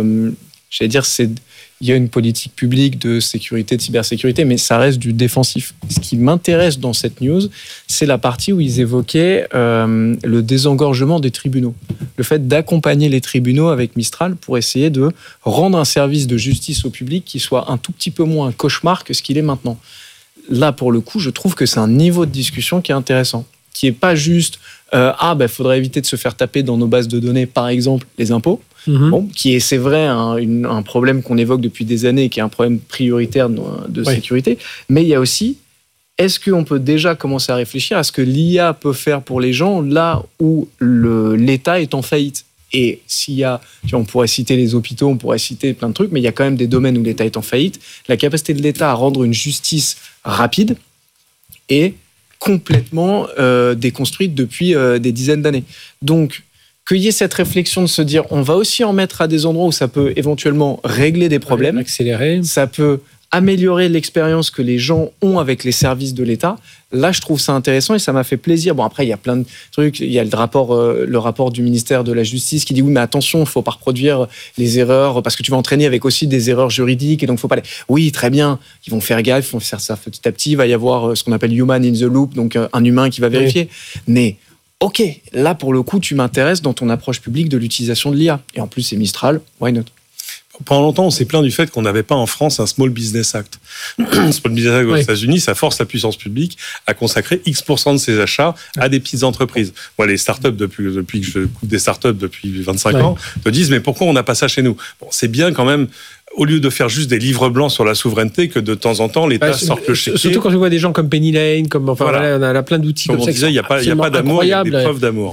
il y a une politique publique de sécurité, de cybersécurité, mais ça reste du défensif. Ce qui m'intéresse dans cette news, c'est la partie où ils évoquaient le désengorgement des tribunaux. Le fait d'accompagner les tribunaux avec Mistral pour essayer de rendre un service de justice au public qui soit un tout petit peu moins un cauchemar que ce qu'il est maintenant. Là, pour le coup, je trouve que c'est un niveau de discussion qui est intéressant, qui n'est pas juste faudrait éviter de se faire taper dans nos bases de données, par exemple, les impôts. Qui est, c'est vrai, un problème qu'on évoque depuis des années, qui est un problème prioritaire de sécurité. Mais il y a aussi, est-ce qu'on peut déjà commencer à réfléchir à ce que l'IA peut faire pour les gens là où l'État est en faillite? Et on pourrait citer les hôpitaux, on pourrait citer plein de trucs, mais il y a quand même des domaines où l'État est en faillite. La capacité de l'État à rendre une justice rapide est complètement déconstruite depuis des dizaines d'années. Donc, qu'il y ait cette réflexion de se dire, on va aussi en mettre à des endroits où ça peut éventuellement régler des problèmes, accélérer, ça peut améliorer l'expérience que les gens ont avec les services de l'État. Là, je trouve ça intéressant et ça m'a fait plaisir. Bon, après, il y a plein de trucs. Il y a le rapport du ministère de la Justice qui dit oui, mais attention, il ne faut pas reproduire les erreurs parce que tu vas entraîner avec aussi des erreurs juridiques et donc il ne faut pas les... Oui, très bien. Ils vont faire gaffe, ils vont faire ça petit à petit. Il va y avoir ce qu'on appelle human in the loop, donc un humain qui va vérifier. Mais ok, là, pour le coup, tu m'intéresses dans ton approche publique de l'utilisation de l'IA. Et en plus, c'est Mistral, why not? pendant longtemps, on s'est plaint du fait qu'on n'avait pas en France un Small Business Act. Le Small Business Act aux États-Unis, ça force la puissance publique à consacrer X% de ses achats à des petites entreprises. Moi, les startups, depuis que je coupe des startups depuis 25 ans, te disent, mais pourquoi on n'a pas ça chez nous? Bon, c'est bien quand même, au lieu de faire juste des livres blancs sur la souveraineté, que de temps en temps, l'État sorte le chéquier. Surtout quand je vois des gens comme Penny Lane, on a plein d'outils comme ça. Comme on disait, il n'y a pas d'amour, il y a des preuves d'amour.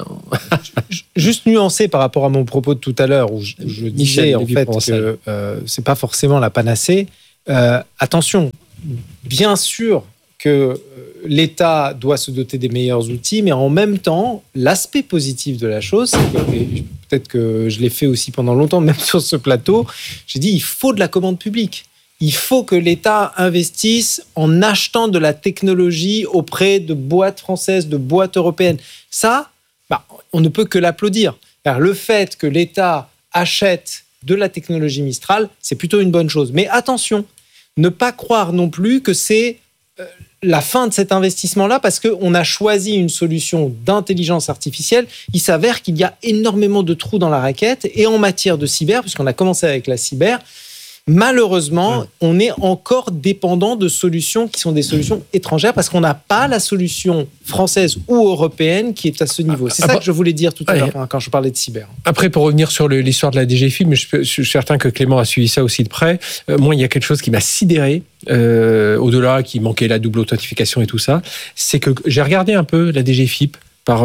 Juste nuancé par rapport à mon propos de tout à l'heure, où je disais en fait que c'est pas forcément la panacée. Attention, bien sûr que l'État doit se doter des meilleurs outils, mais en même temps, l'aspect positif de la chose, c'est que, et peut-être que je l'ai fait aussi pendant longtemps, même sur ce plateau, j'ai dit il faut de la commande publique. Il faut que l'État investisse en achetant de la technologie auprès de boîtes françaises, de boîtes européennes. Ça, on ne peut que l'applaudir. Alors, le fait que l'État achète de la technologie Mistral, c'est plutôt une bonne chose. Mais attention, ne pas croire non plus que c'est la fin de cet investissement-là, parce qu'on a choisi une solution d'intelligence artificielle. Il s'avère qu'il y a énormément de trous dans la raquette, et en matière de cyber, puisqu'on a commencé avec la cyber, malheureusement, on est encore dépendant de solutions qui sont des solutions étrangères, parce qu'on n'a pas la solution française ou européenne qui est à ce niveau. C'est ça que je voulais dire tout à l'heure quand je parlais de cyber. Après, pour revenir sur l'histoire de la DGFiP, mais je suis certain que Clément a suivi ça aussi de près. Moi, il y a quelque chose qui m'a sidéré, au-delà, qui manquait la double authentification et tout ça, c'est que j'ai regardé un peu la DGFiP par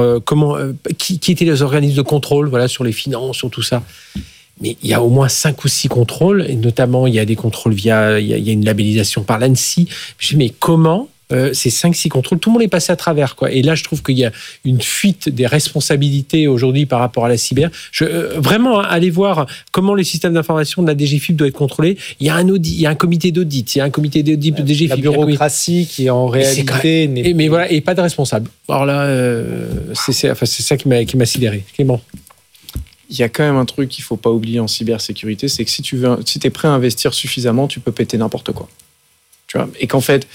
qui étaient les organismes de contrôle, sur les finances, sur tout ça. Mais il y a au moins 5 ou 6 contrôles, et notamment il y a des contrôles il y a une labellisation par l'ANSSI. Je me dis, mais comment ces 5-6 contrôles, tout le monde est passé à travers, quoi. Et là, je trouve qu'il y a une fuite des responsabilités aujourd'hui par rapport à la cyber. Vraiment, allez voir comment le système d'information de la DGFiP doit être contrôlé. Il y a un audit, il y a un comité d'audit, il y a un comité d'audit de DGFiP. La bureaucratie qui en réalité n'est... Mais voilà, et pas de responsable. Alors là, c'est ça qui m'a sidéré. Clément. Il y a quand même un truc qu'il ne faut pas oublier en cybersécurité, c'est que si tu es prêt à investir suffisamment, tu peux péter n'importe quoi. Tu vois, et qu'en fait,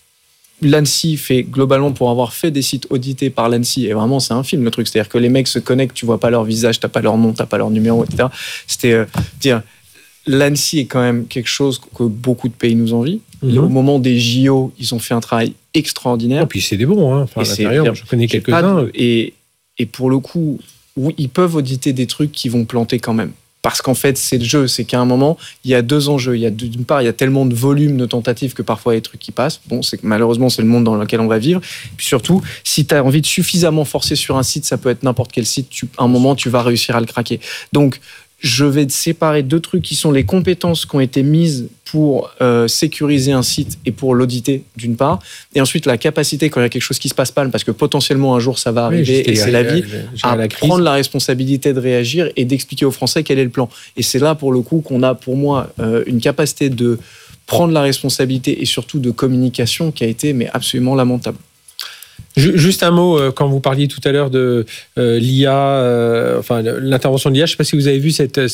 l'ANSSI fait globalement, pour avoir fait des sites audités par l'ANSSI, et vraiment c'est un film le truc, c'est-à-dire que les mecs se connectent, tu vois pas leur visage, t'as pas leur nom, t'as pas leur numéro, etc. C'était dire, l'ANSSI est quand même quelque chose que beaucoup de pays nous envient. Au moment des JO, ils ont fait un travail extraordinaire. Et puis c'est des bons, à l'intérieur, je connais quelques-uns. Et pour le coup, oui, ils peuvent auditer des trucs qui vont planter quand même. Parce qu'en fait, c'est le jeu. C'est qu'à un moment, il y a 2 enjeux. D'une part, il y a tellement de volume de tentatives que parfois, il y a des trucs qui passent. Bon, malheureusement, c'est le monde dans lequel on va vivre. Puis surtout, si tu as envie de suffisamment forcer sur un site, ça peut être n'importe quel site, à un moment, tu vas réussir à le craquer. Donc, je vais séparer 2 trucs qui sont les compétences qui ont été mises pour sécuriser un site et pour l'auditer, d'une part. Et ensuite, la capacité, quand il y a quelque chose qui se passe mal, parce que potentiellement, un jour, ça va arriver, et c'est la vie, à prendre la responsabilité de réagir et d'expliquer aux Français quel est le plan. Et c'est là, pour le coup, qu'on a, pour moi, une capacité de prendre la responsabilité et surtout de communication qui a été absolument lamentable. Juste un mot, quand vous parliez tout à l'heure de l'IA, l'intervention de l'IA, je ne sais pas si vous avez vu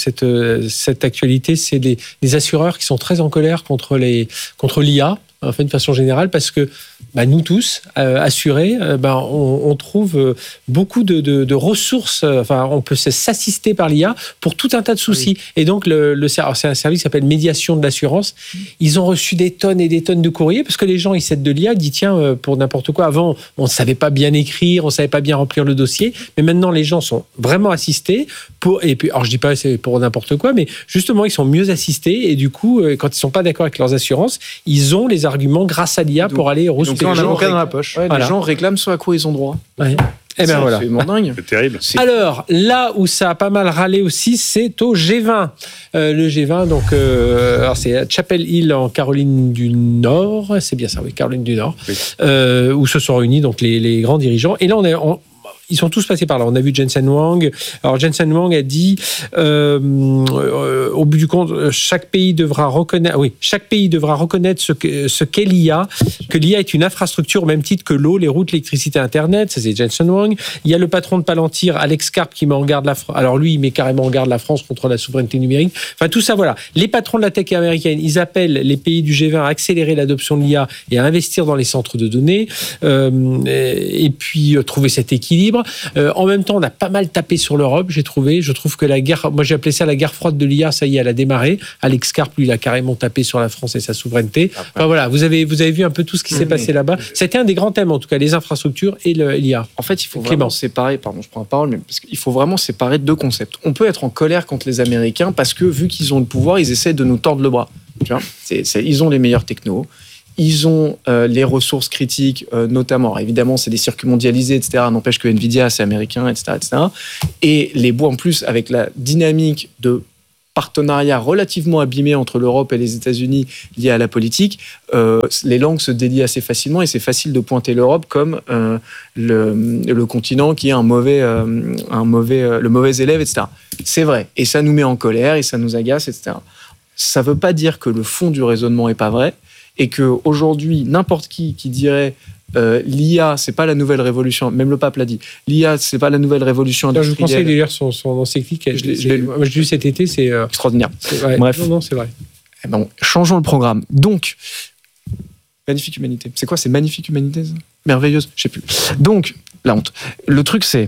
cette actualité, c'est des assureurs qui sont très en colère contre l'IA, de façon générale, parce que nous tous, assurés, on trouve beaucoup de ressources, on peut s'assister par l'IA pour tout un tas de soucis. Oui. Et donc, c'est un service qui s'appelle Médiation de l'assurance. Ils ont reçu des tonnes et des tonnes de courriers, parce que les gens, ils s'aident de l'IA, ils disent, tiens, pour n'importe quoi. Avant, on ne savait pas bien écrire, on ne savait pas bien remplir le dossier, mais maintenant, les gens sont vraiment assistés. Et puis, alors, je ne dis pas c'est pour n'importe quoi, mais justement, ils sont mieux assistés, et du coup, quand ils ne sont pas d'accord avec leurs assurances, ils ont les arguments grâce à l'IA pour aller ressourcer. Donc, un avocat dans la poche. Ouais, les gens réclament ce à quoi ils ont droit. Ouais. Et ben voilà. C'est dingue. C'est terrible. Alors, là où ça a pas mal râlé aussi, c'est au G20. Le G20, donc, alors c'est à Chapel Hill en Caroline du Nord. C'est bien ça, oui, Caroline du Nord. Oui. Où se sont réunis donc les grands dirigeants. Et là, ils sont tous passés par là. On a vu Jensen Huang. Alors, Jensen Huang a dit, au bout du compte, chaque pays devra reconnaître ce qu'est l'IA, que l'IA est une infrastructure au même titre que l'eau, les routes, l'électricité, Internet. Ça, c'est Jensen Huang. Il y a le patron de Palantir, Alex Karp, qui met en garde la France. Alors, lui, il met carrément en garde la France contre la souveraineté numérique. Enfin, tout ça, voilà. Les patrons de la tech américaine, ils appellent les pays du G20 à accélérer l'adoption de l'IA et à investir dans les centres de données, et puis trouver cet équilibre. l'IA. En même temps, on a pas mal tapé sur l'Europe, j'ai trouvé. Je trouve que la guerre, moi j'ai appelé ça la guerre froide de l'IA, ça y est, elle a démarré. Alex Karp, lui, il a carrément tapé sur la France et sa souveraineté. Enfin voilà, vous avez vu un peu tout ce qui s'est passé là-bas. C'était un des grands thèmes, en tout cas, les infrastructures et l'IA. En fait, il faut vraiment séparer, pardon, je prends la parole, mais parce qu'il faut vraiment séparer deux concepts. On peut être en colère contre les Américains parce que, vu qu'ils ont le pouvoir, ils essaient de nous tordre le bras. Tu vois, ils ont les meilleurs technos. Ils ont les ressources critiques, notamment. Alors, évidemment, c'est des circuits mondialisés, etc. N'empêche que Nvidia, c'est américain, etc., etc. Et les bois, en plus, avec la dynamique de partenariat relativement abîmé entre l'Europe et les États-Unis lié à la politique, les langues se délient assez facilement et c'est facile de pointer l'Europe comme le continent qui est le mauvais élève, etc. C'est vrai. Et ça nous met en colère et ça nous agace, etc. Ça ne veut pas dire que le fond du raisonnement n'est pas vrai. Et qu'aujourd'hui, n'importe qui dirait l'IA, c'est pas la nouvelle révolution, même le pape l'a dit, l'IA, c'est pas la nouvelle révolution industrielle. Je vous conseille de lire son encyclique. Moi, je l'ai lu cet été, c'est extraordinaire. Ouais, bref. Non, c'est vrai. Eh ben, changeons le programme. Donc, magnifique humanité. C'est quoi, c'est magnifique humanité, ça ? Merveilleuse, je sais plus. Donc, la honte. Le truc, c'est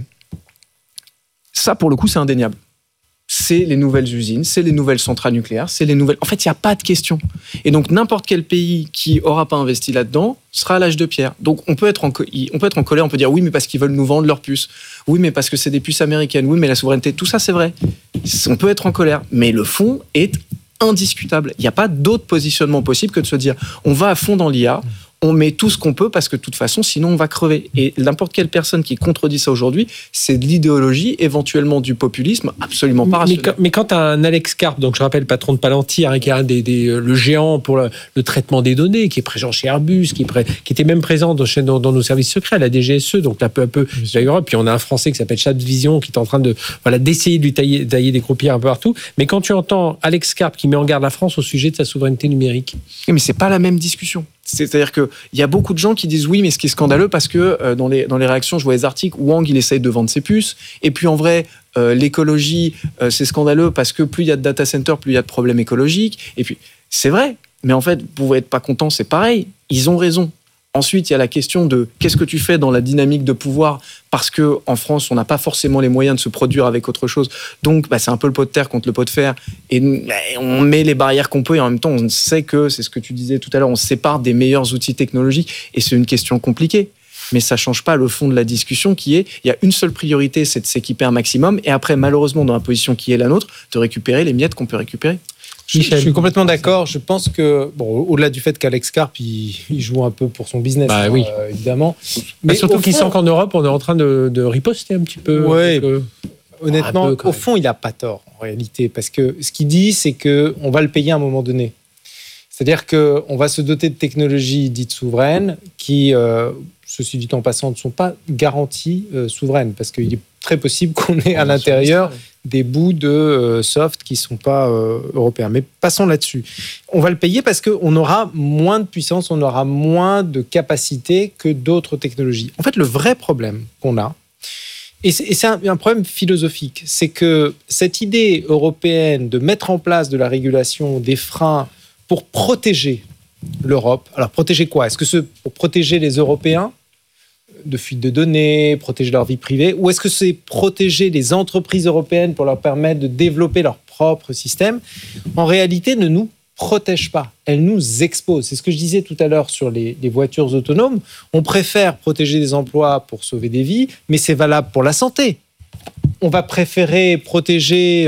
ça, pour le coup, c'est indéniable. C'est les nouvelles usines, c'est les nouvelles centrales nucléaires, c'est les nouvelles... En fait, il n'y a pas de question. Et donc, n'importe quel pays qui n'aura pas investi là-dedans sera à l'âge de pierre. Donc, on peut être en colère, on peut dire oui, mais parce qu'ils veulent nous vendre leurs puces. Oui, mais parce que c'est des puces américaines. Oui, mais la souveraineté, tout ça, c'est vrai. On peut être en colère. Mais le fond est indiscutable. Il n'y a pas d'autre positionnement possible que de se dire on va à fond dans l'IA, on met tout ce qu'on peut parce que de toute façon, sinon on va crever. Et n'importe quelle personne qui contredit ça aujourd'hui, c'est de l'idéologie, éventuellement du populisme, absolument pas rationnel. Mais quand tu as un Alex Karp, donc je rappelle patron de Palantir, qui est le géant pour le traitement des données, qui est présent chez Airbus, qui était même présent dans nos services secrets, à la DGSE, donc là peu à peu d'ailleurs. Puis on a un Français qui s'appelle Chatvision, qui est en train d'essayer de lui tailler des croupières un peu partout. Mais quand tu entends Alex Karp qui met en garde la France au sujet de sa souveraineté numérique, mais c'est pas la même discussion. C'est-à-dire qu'il y a beaucoup de gens qui disent oui, mais ce qui est scandaleux, parce que dans les réactions, je vois les articles, Wang, il essaye de vendre ses puces, et puis en vrai, l'écologie, c'est scandaleux, parce que plus il y a de data centers, plus il y a de problèmes écologiques, et puis c'est vrai, mais en fait, vous pouvez être pas content, c'est pareil, ils ont raison. Ensuite, il y a la question de qu'est-ce que tu fais dans la dynamique de pouvoir, parce que en France, on n'a pas forcément les moyens de se produire avec autre chose. Donc, c'est un peu le pot de terre contre le pot de fer. Et on met les barrières qu'on peut et en même temps, on sait que, c'est ce que tu disais tout à l'heure, on se sépare des meilleurs outils technologiques et c'est une question compliquée. Mais ça ne change pas le fond de la discussion qui est, il y a une seule priorité, c'est de s'équiper un maximum et après, malheureusement, dans la position qui est la nôtre, de récupérer les miettes qu'on peut récupérer. Je suis complètement d'accord. Je pense que, au-delà du fait qu'Alex Karp, il joue un peu pour son business, oui. Évidemment. Mais surtout qu'il sent qu'en Europe, on est en train de riposter un petit peu. Oui, honnêtement, au fond, il n'a pas tort, en réalité. Parce que ce qu'il dit, c'est qu'on va le payer à un moment donné. C'est-à-dire qu'on va se doter de technologies dites souveraines qui, ceci dit en passant, ne sont pas garanties souveraines. Parce qu'il est très possible qu'on ait à l'intérieur des bouts de soft qui ne sont pas européens. Mais passons là-dessus. On va le payer parce qu'on aura moins de puissance, on aura moins de capacité que d'autres technologies. En fait, le vrai problème qu'on a, et c'est un problème philosophique, c'est que cette idée européenne de mettre en place de la régulation, des freins pour protéger l'Europe. Alors, protéger quoi ? Est-ce que c'est pour protéger les Européens de fuite de données, protéger leur vie privée, ou est-ce que c'est protéger les entreprises européennes pour leur permettre de développer leur propre système ? En réalité, ne nous protège pas, elle nous expose. C'est ce que je disais tout à l'heure sur les voitures autonomes. On préfère protéger des emplois pour sauver des vies, mais c'est valable pour la santé. On va préférer protéger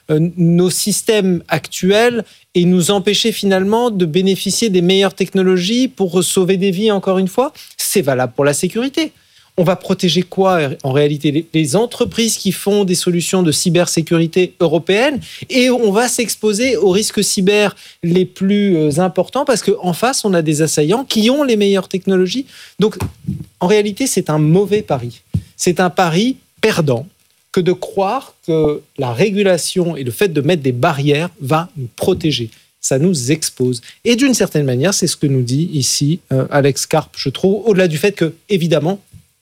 nos systèmes actuels et nous empêcher finalement de bénéficier des meilleures technologies pour sauver des vies, encore une fois. C'est valable pour la sécurité. On va protéger quoi en réalité ? Les entreprises qui font des solutions de cybersécurité européennes, et on va s'exposer aux risques cyber les plus importants parce qu'en face, on a des assaillants qui ont les meilleures technologies. Donc, en réalité, c'est un mauvais pari. C'est un pari perdant que de croire que la régulation et le fait de mettre des barrières va nous protéger. Ça nous expose. Et d'une certaine manière, c'est ce que nous dit ici Alex Karp, je trouve, au-delà du fait que, évidemment,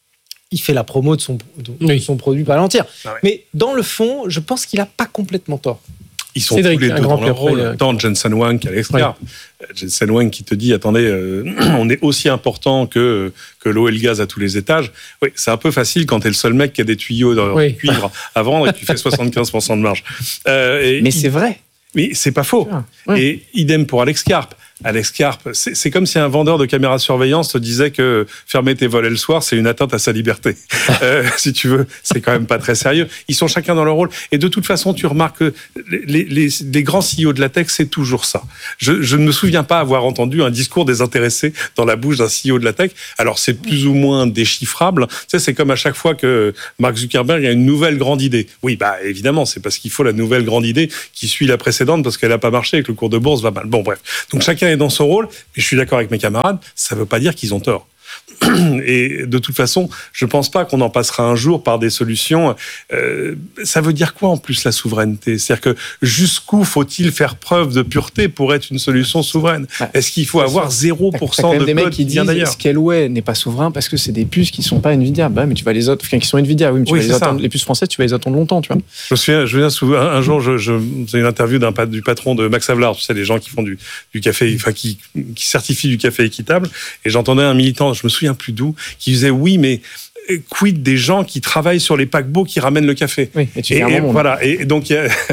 il fait la promo de son produit Palantir. Ah ouais. Mais dans le fond, je pense qu'il n'a pas complètement tort. Ils sont Cédric, tous les un deux grand dans leur prix après, rôle. Tant Jensen Huang qu'Alex Karp. Jensen Huang qui te dit, attendez, on est aussi important que l'eau et le gaz à tous les étages. Oui, c'est un peu facile quand t'es le seul mec qui a des tuyaux dans cuivre à vendre et que tu fais 75% de marge. Mais c'est vrai. Mais c'est pas faux. Ouais. Et idem pour Alex Karp. Alex Karp, c'est comme si un vendeur de caméras de surveillance te disait que fermer tes volets le soir, c'est une atteinte à sa liberté. Si tu veux, c'est quand même pas très sérieux. Ils sont chacun dans leur rôle. Et de toute façon, tu remarques que les grands CEO de la tech, c'est toujours ça. Je ne me souviens pas avoir entendu un discours désintéressé dans la bouche d'un CEO de la tech. Alors, c'est plus ou moins déchiffrable. Tu sais, c'est comme à chaque fois que Mark Zuckerberg a une nouvelle grande idée. Oui, bah, évidemment, c'est parce qu'il faut la nouvelle grande idée qui suit la précédente parce qu'elle n'a pas marché et que le cours de bourse va mal. Bon, bref. Donc, chacun est dans son rôle, et je suis d'accord avec mes camarades, ça ne veut pas dire qu'ils ont tort. Et de toute façon, je ne pense pas qu'on en passera un jour par des solutions. Ça veut dire quoi en plus la souveraineté ? C'est-à-dire que jusqu'où faut-il faire preuve de pureté pour être une solution souveraine ? Est-ce qu'il faut avoir 0% de des mecs code qui disent d'ailleurs ? Scaleway n'est pas souverain parce que c'est des puces qui ne sont pas Nvidia. Bah, mais tu vas les autres, qui sont Nvidia. Oui, mais tu vas les attendre, les puces françaises, tu vas les attendre longtemps, tu vois. Je me souviens un jour, c'est une interview du patron de Max Havelaar, tu sais, les gens qui font du café, enfin qui certifient du café équitable. Et j'entendais un militant, je me souviens plus d'où, qui disait oui, mais quid des gens qui travaillent sur les paquebots qui ramènent le café. Oui, et voilà. Et donc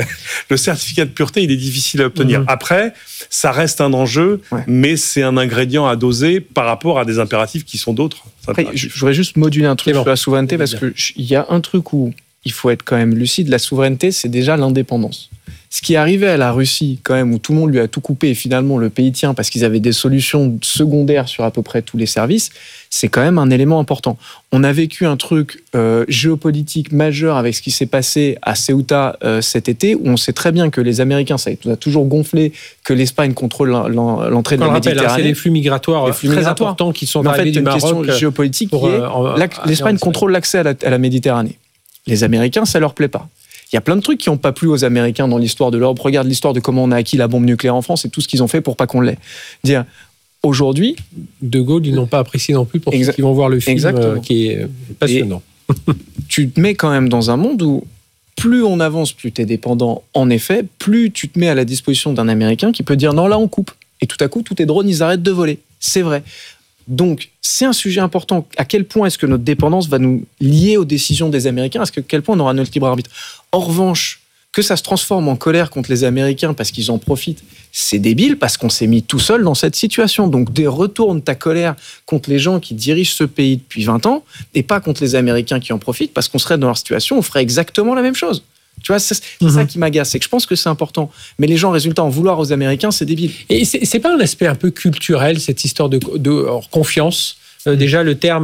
le certificat de pureté, il est difficile à obtenir. Après, ça reste un enjeu, mais c'est un ingrédient à doser par rapport à des impératifs qui sont d'autres. Après, je voudrais juste moduler un truc sur la souveraineté parce que il y a un truc où il faut être quand même lucide. La souveraineté, c'est déjà l'indépendance. Ce qui est arrivé à la Russie, quand même, où tout le monde lui a tout coupé et finalement le pays tient parce qu'ils avaient des solutions secondaires sur à peu près tous les services, c'est quand même un élément important. On a vécu un truc géopolitique majeur avec ce qui s'est passé à Ceuta cet été, où on sait très bien que les Américains, ça a toujours gonflé, que l'Espagne contrôle l'entrée de la Méditerranée. C'est les flux migratoires très importants qui sont arrivés du Maroc. En fait, une question géopolitique qui est l'Espagne contrôle l'accès à la Méditerranée. Les Américains, ça leur plaît pas. Il y a plein de trucs qui n'ont pas plu aux Américains dans l'histoire de l'Europe. Regarde l'histoire de comment on a acquis la bombe nucléaire en France et tout ce qu'ils ont fait pour pas qu'on l'ait. Dire, aujourd'hui... De Gaulle, ils n'ont pas apprécié non plus pour ceux qui vont voir le film qui est passionnant. Tu te mets quand même dans un monde où plus on avance, plus tu es dépendant, en effet, plus tu te mets à la disposition d'un Américain qui peut dire non, là on coupe. Et tout à coup, tous tes drones, ils arrêtent de voler. C'est vrai. Donc, c'est un sujet important. À quel point est-ce que notre dépendance va nous lier aux décisions des Américains ? À quel point on aura notre libre arbitre ? En revanche, que ça se transforme en colère contre les Américains parce qu'ils en profitent, c'est débile parce qu'on s'est mis tout seul dans cette situation. Donc, retourne ta colère contre les gens qui dirigent ce pays depuis 20 ans et pas contre les Américains qui en profitent parce qu'on serait dans leur situation, on ferait exactement la même chose. Tu vois, c'est ça qui m'agace, c'est que je pense que c'est important. Mais les gens, résultat, en vouloir aux Américains, c'est débile. Et c'est pas un aspect un peu culturel, cette histoire de confiance ? Déjà, le terme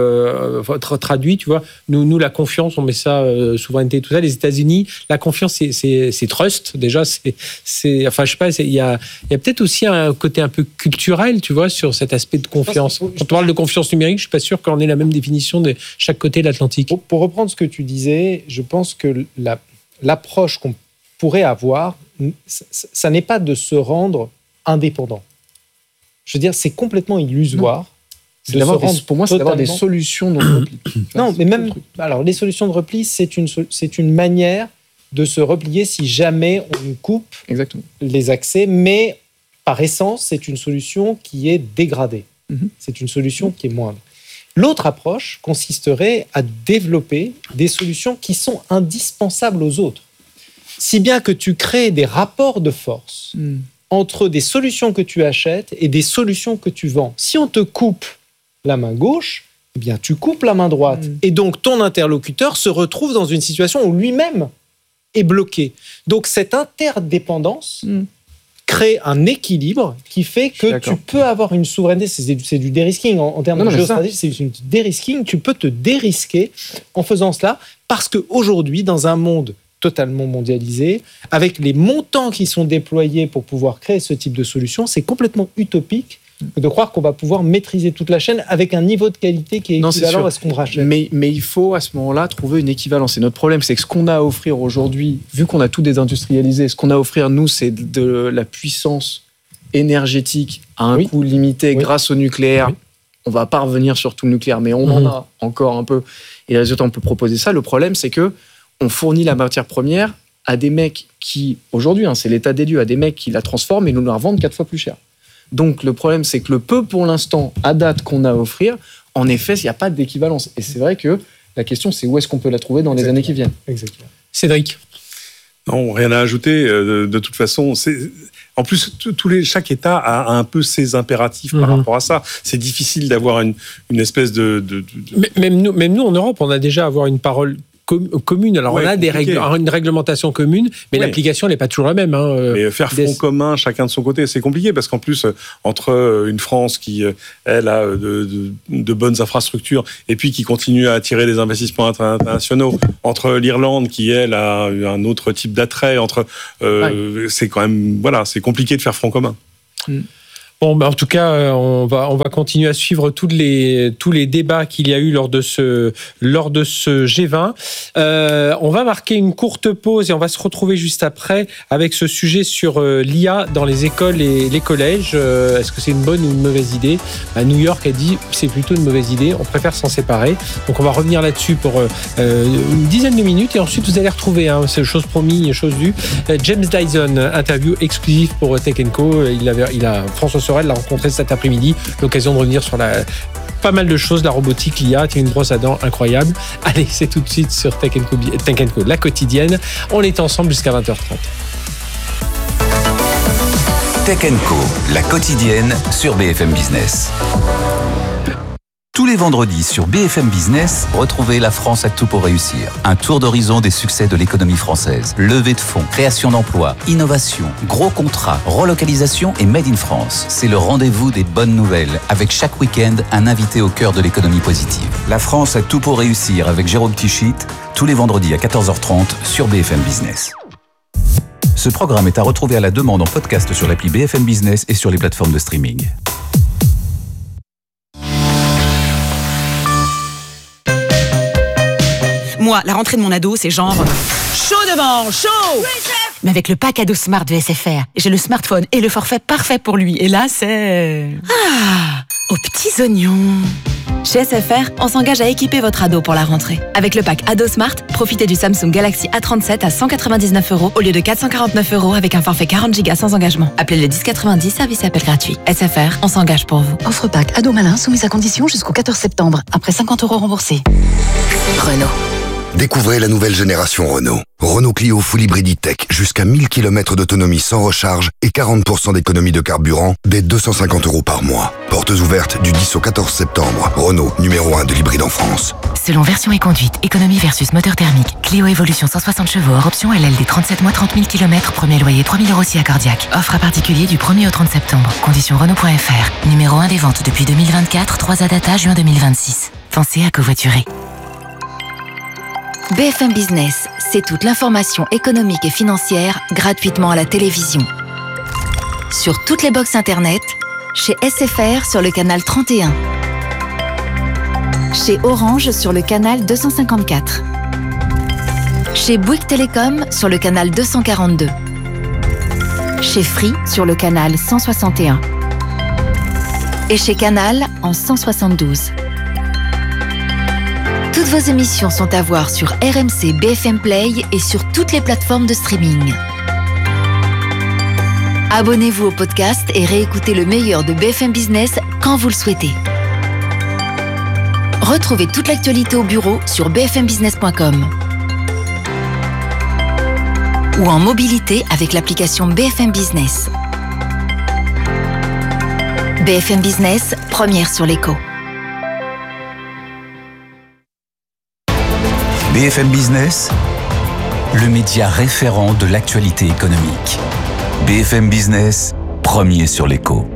traduit, tu vois, nous, la confiance, on met ça, souveraineté, tout ça. Les États-Unis, la confiance, c'est trust. Déjà, enfin, je sais pas, il y a peut-être aussi un côté un peu culturel, tu vois, sur cet aspect de confiance. Quand on parle de confiance numérique, je suis pas sûr qu'on ait la même définition de chaque côté de l'Atlantique. Pour reprendre ce que tu disais, je pense que l'approche qu'on pourrait avoir, ça n'est pas de se rendre indépendant. Je veux dire, c'est complètement illusoire. Pour moi, c'est d'avoir des solutions de repli. Non, mais même... Alors, les solutions de repli, c'est une manière de se replier si jamais on coupe les accès, mais par essence, c'est une solution qui est dégradée. C'est une solution qui est moindre. L'autre approche consisterait à développer des solutions qui sont indispensables aux autres. Si bien que tu crées des rapports de force entre des solutions que tu achètes et des solutions que tu vends. Si on te coupe la main gauche, eh bien, tu coupes la main droite. Et donc, ton interlocuteur se retrouve dans une situation où lui-même est bloqué. Donc, cette interdépendance crée un équilibre qui fait que tu peux avoir une souveraineté. C'est du dérisking en termes de géostratégie, c'est du dérisking. Tu peux te dérisquer en faisant cela parce qu'aujourd'hui, dans un monde totalement mondialisé, avec les montants qui sont déployés pour pouvoir créer ce type de solution, c'est complètement utopique de croire qu'on va pouvoir maîtriser toute la chaîne avec un niveau de qualité qui est équivalent à ce qu'on rachète. Mais il faut à ce moment-là trouver une équivalence. Et notre problème, c'est que ce qu'on a à offrir aujourd'hui, vu qu'on a tout désindustrialisé, ce qu'on a à offrir, nous, c'est de la puissance énergétique à un coût limité grâce au nucléaire. On ne va pas revenir sur tout le nucléaire, mais on en a encore un peu. Et les résultats, on peut proposer ça. Le problème, c'est que on fournit la matière première à des mecs qui, aujourd'hui, c'est l'état des lieux, à des mecs qui la transforment et nous la revendent 4 fois plus cher. Donc le problème, c'est que le peu pour l'instant, à date, qu'on a à offrir, en effet, il n'y a pas d'équivalence. Et c'est vrai que la question, c'est où est-ce qu'on peut la trouver dans les années qui viennent. Exactement. Cédric. Non, rien à ajouter. De toute façon, en plus, chaque État a un peu ses impératifs par rapport à ça. C'est difficile d'avoir une espèce de... Même nous, en Europe, on a déjà avoir une parole commune. Alors, on a une réglementation commune, mais l'application n'est pas toujours la même. Mais faire front commun, chacun de son côté, c'est compliqué, parce qu'en plus, entre une France qui, elle, a de bonnes infrastructures, et puis qui continue à attirer des investissements internationaux, entre l'Irlande, qui, elle, a un autre type d'attrait, c'est quand même... Voilà, c'est compliqué de faire front commun. Bon, en tout cas, on va continuer à suivre tous les débats qu'il y a eu lors de ce G20. On va marquer une courte pause et on va se retrouver juste après avec ce sujet sur l'IA dans les écoles et les collèges. Est-ce que c'est une bonne ou une mauvaise idée ? New York a dit c'est plutôt une mauvaise idée. On préfère s'en séparer. Donc on va revenir là-dessus pour une dizaine de minutes et ensuite vous allez retrouver, c'est chose promis, chose due. James Dyson, interview exclusive pour Tech & Co. François Sorel l'a rencontré cet après-midi, l'occasion de revenir sur pas mal de choses, la robotique, l'IA, une brosse à dents incroyable. Allez, c'est tout de suite sur Tech & Co, la quotidienne. On est ensemble jusqu'à 20h30. Tech & Co, la quotidienne sur BFM Business. Tous les vendredis sur BFM Business, retrouvez La France a tout pour réussir. Un tour d'horizon des succès de l'économie française. Levée de fonds, création d'emplois, innovation, gros contrats, relocalisation et Made in France. C'est le rendez-vous des bonnes nouvelles, avec chaque week-end un invité au cœur de l'économie positive. La France a tout pour réussir avec Jérôme Tichit, tous les vendredis à 14h30 sur BFM Business. Ce programme est à retrouver à la demande en podcast sur l'appli BFM Business et sur les plateformes de streaming. Moi, la rentrée de mon ado, c'est genre chaud devant, chaud. Oui, chef. Mais avec le pack ado Smart de SFR, j'ai le smartphone et le forfait parfait pour lui. Et là, c'est... aux petits oignons. Chez SFR, on s'engage à équiper votre ado pour la rentrée. Avec le pack Ado Smart, profitez du Samsung Galaxy A37 à 199 € au lieu de 449 € avec un forfait 40 Go sans engagement. Appelez le 1090, service appel gratuit. SFR, on s'engage pour vous. Offre pack Ado Malin soumise à condition jusqu'au 14 septembre. Après 50 € remboursés. Renault. Découvrez la nouvelle génération Renault. Renault Clio Full Hybrid E-Tech, jusqu'à 1000 km d'autonomie sans recharge et 40% d'économie de carburant dès 250 € par mois. Portes ouvertes du 10 au 14 septembre. Renault, numéro 1 de l'hybride en France. Selon version et conduite, économie versus moteur thermique. Clio Evolution 160 chevaux hors option LLD 37 mois 30 000 km, premier loyer 3 000 € si accordiaque. Offre à particulier du 1er au 30 septembre. Conditions Renault.fr. Numéro 1 des ventes depuis 2024, 3 à data juin 2026. Pensez à covoiturer. BFM Business, c'est toute l'information économique et financière gratuitement à la télévision. Sur toutes les box internet, chez SFR sur le canal 31. Chez Orange sur le canal 254. Chez Bouygues Télécom sur le canal 242. Chez Free sur le canal 161. Et chez Canal en 172. Toutes vos émissions sont à voir sur RMC BFM Play et sur toutes les plateformes de streaming. Abonnez-vous au podcast et réécoutez le meilleur de BFM Business quand vous le souhaitez. Retrouvez toute l'actualité au bureau sur bfmbusiness.com ou en mobilité avec l'application BFM Business. BFM Business, première sur l'écho. BFM Business, le média référent de l'actualité économique. BFM Business, premier sur l'écho.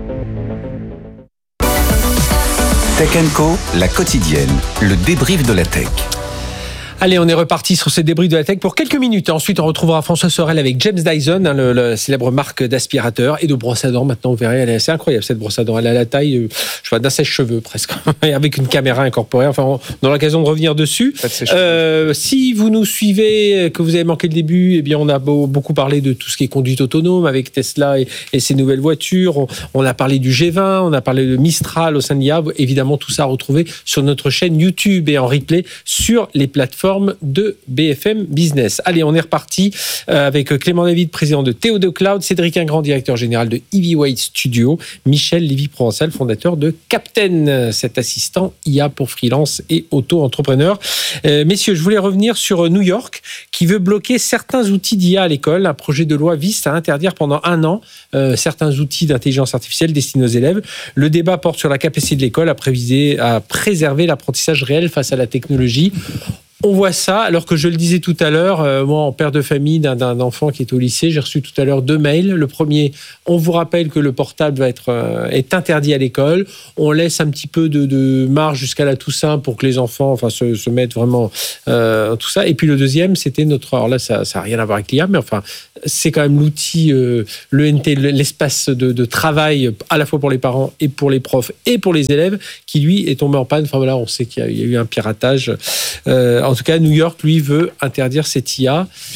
Tech & Co, la quotidienne, le débrief de la tech. Allez, on est reparti sur ces débris de la tech pour quelques minutes. Ensuite, on retrouvera François Sorel avec James Dyson, la célèbre marque d'aspirateur et de brosse à dents. Maintenant, vous verrez, elle est assez incroyable, cette brosse à dents. Elle a la taille, d'un sèche-cheveux presque, avec une caméra incorporée. Enfin, on aura l'occasion de revenir dessus. Si vous nous suivez, que vous avez manqué le début, eh bien, on a beaucoup parlé de tout ce qui est conduite autonome avec Tesla et ses nouvelles voitures. On a parlé du G20, on a parlé de Mistral au sein de l'IA. Évidemment, tout ça à retrouver sur notre chaîne YouTube et en replay sur les plateformes plateforme de BFM Business. Allez, on est reparti avec Clément David, président de Théo2 Cloud, Cédric Ingrand, directeur général de Heavyweight Studio, Michel Lévy-Provençal, fondateur de Captain, cet assistant IA pour freelance et auto-entrepreneur. Messieurs, je voulais revenir sur New York, qui veut bloquer certains outils d'IA à l'école. Un projet de loi vise à interdire pendant 1 an certains outils d'intelligence artificielle destinés aux élèves. Le débat porte sur la capacité de l'école à préserver l'apprentissage réel face à la technologie. On voit ça, alors que je le disais tout à l'heure, moi, en père de famille d'un enfant qui est au lycée, j'ai reçu tout à l'heure 2 mails. Le premier, on vous rappelle que le portable est interdit à l'école. On laisse un petit peu de marge jusqu'à la Toussaint pour que les enfants se mettent vraiment tout ça. Et puis le deuxième, c'était alors là, ça n'a rien à voir avec l'IA, mais enfin, c'est quand même l'outil, l'ENT, l'espace de travail, à la fois pour les parents et pour les profs et pour les élèves, qui lui est tombé en panne. Enfin voilà, on sait qu'il y a eu un piratage. En tout cas, New York, lui, veut interdire cette IA.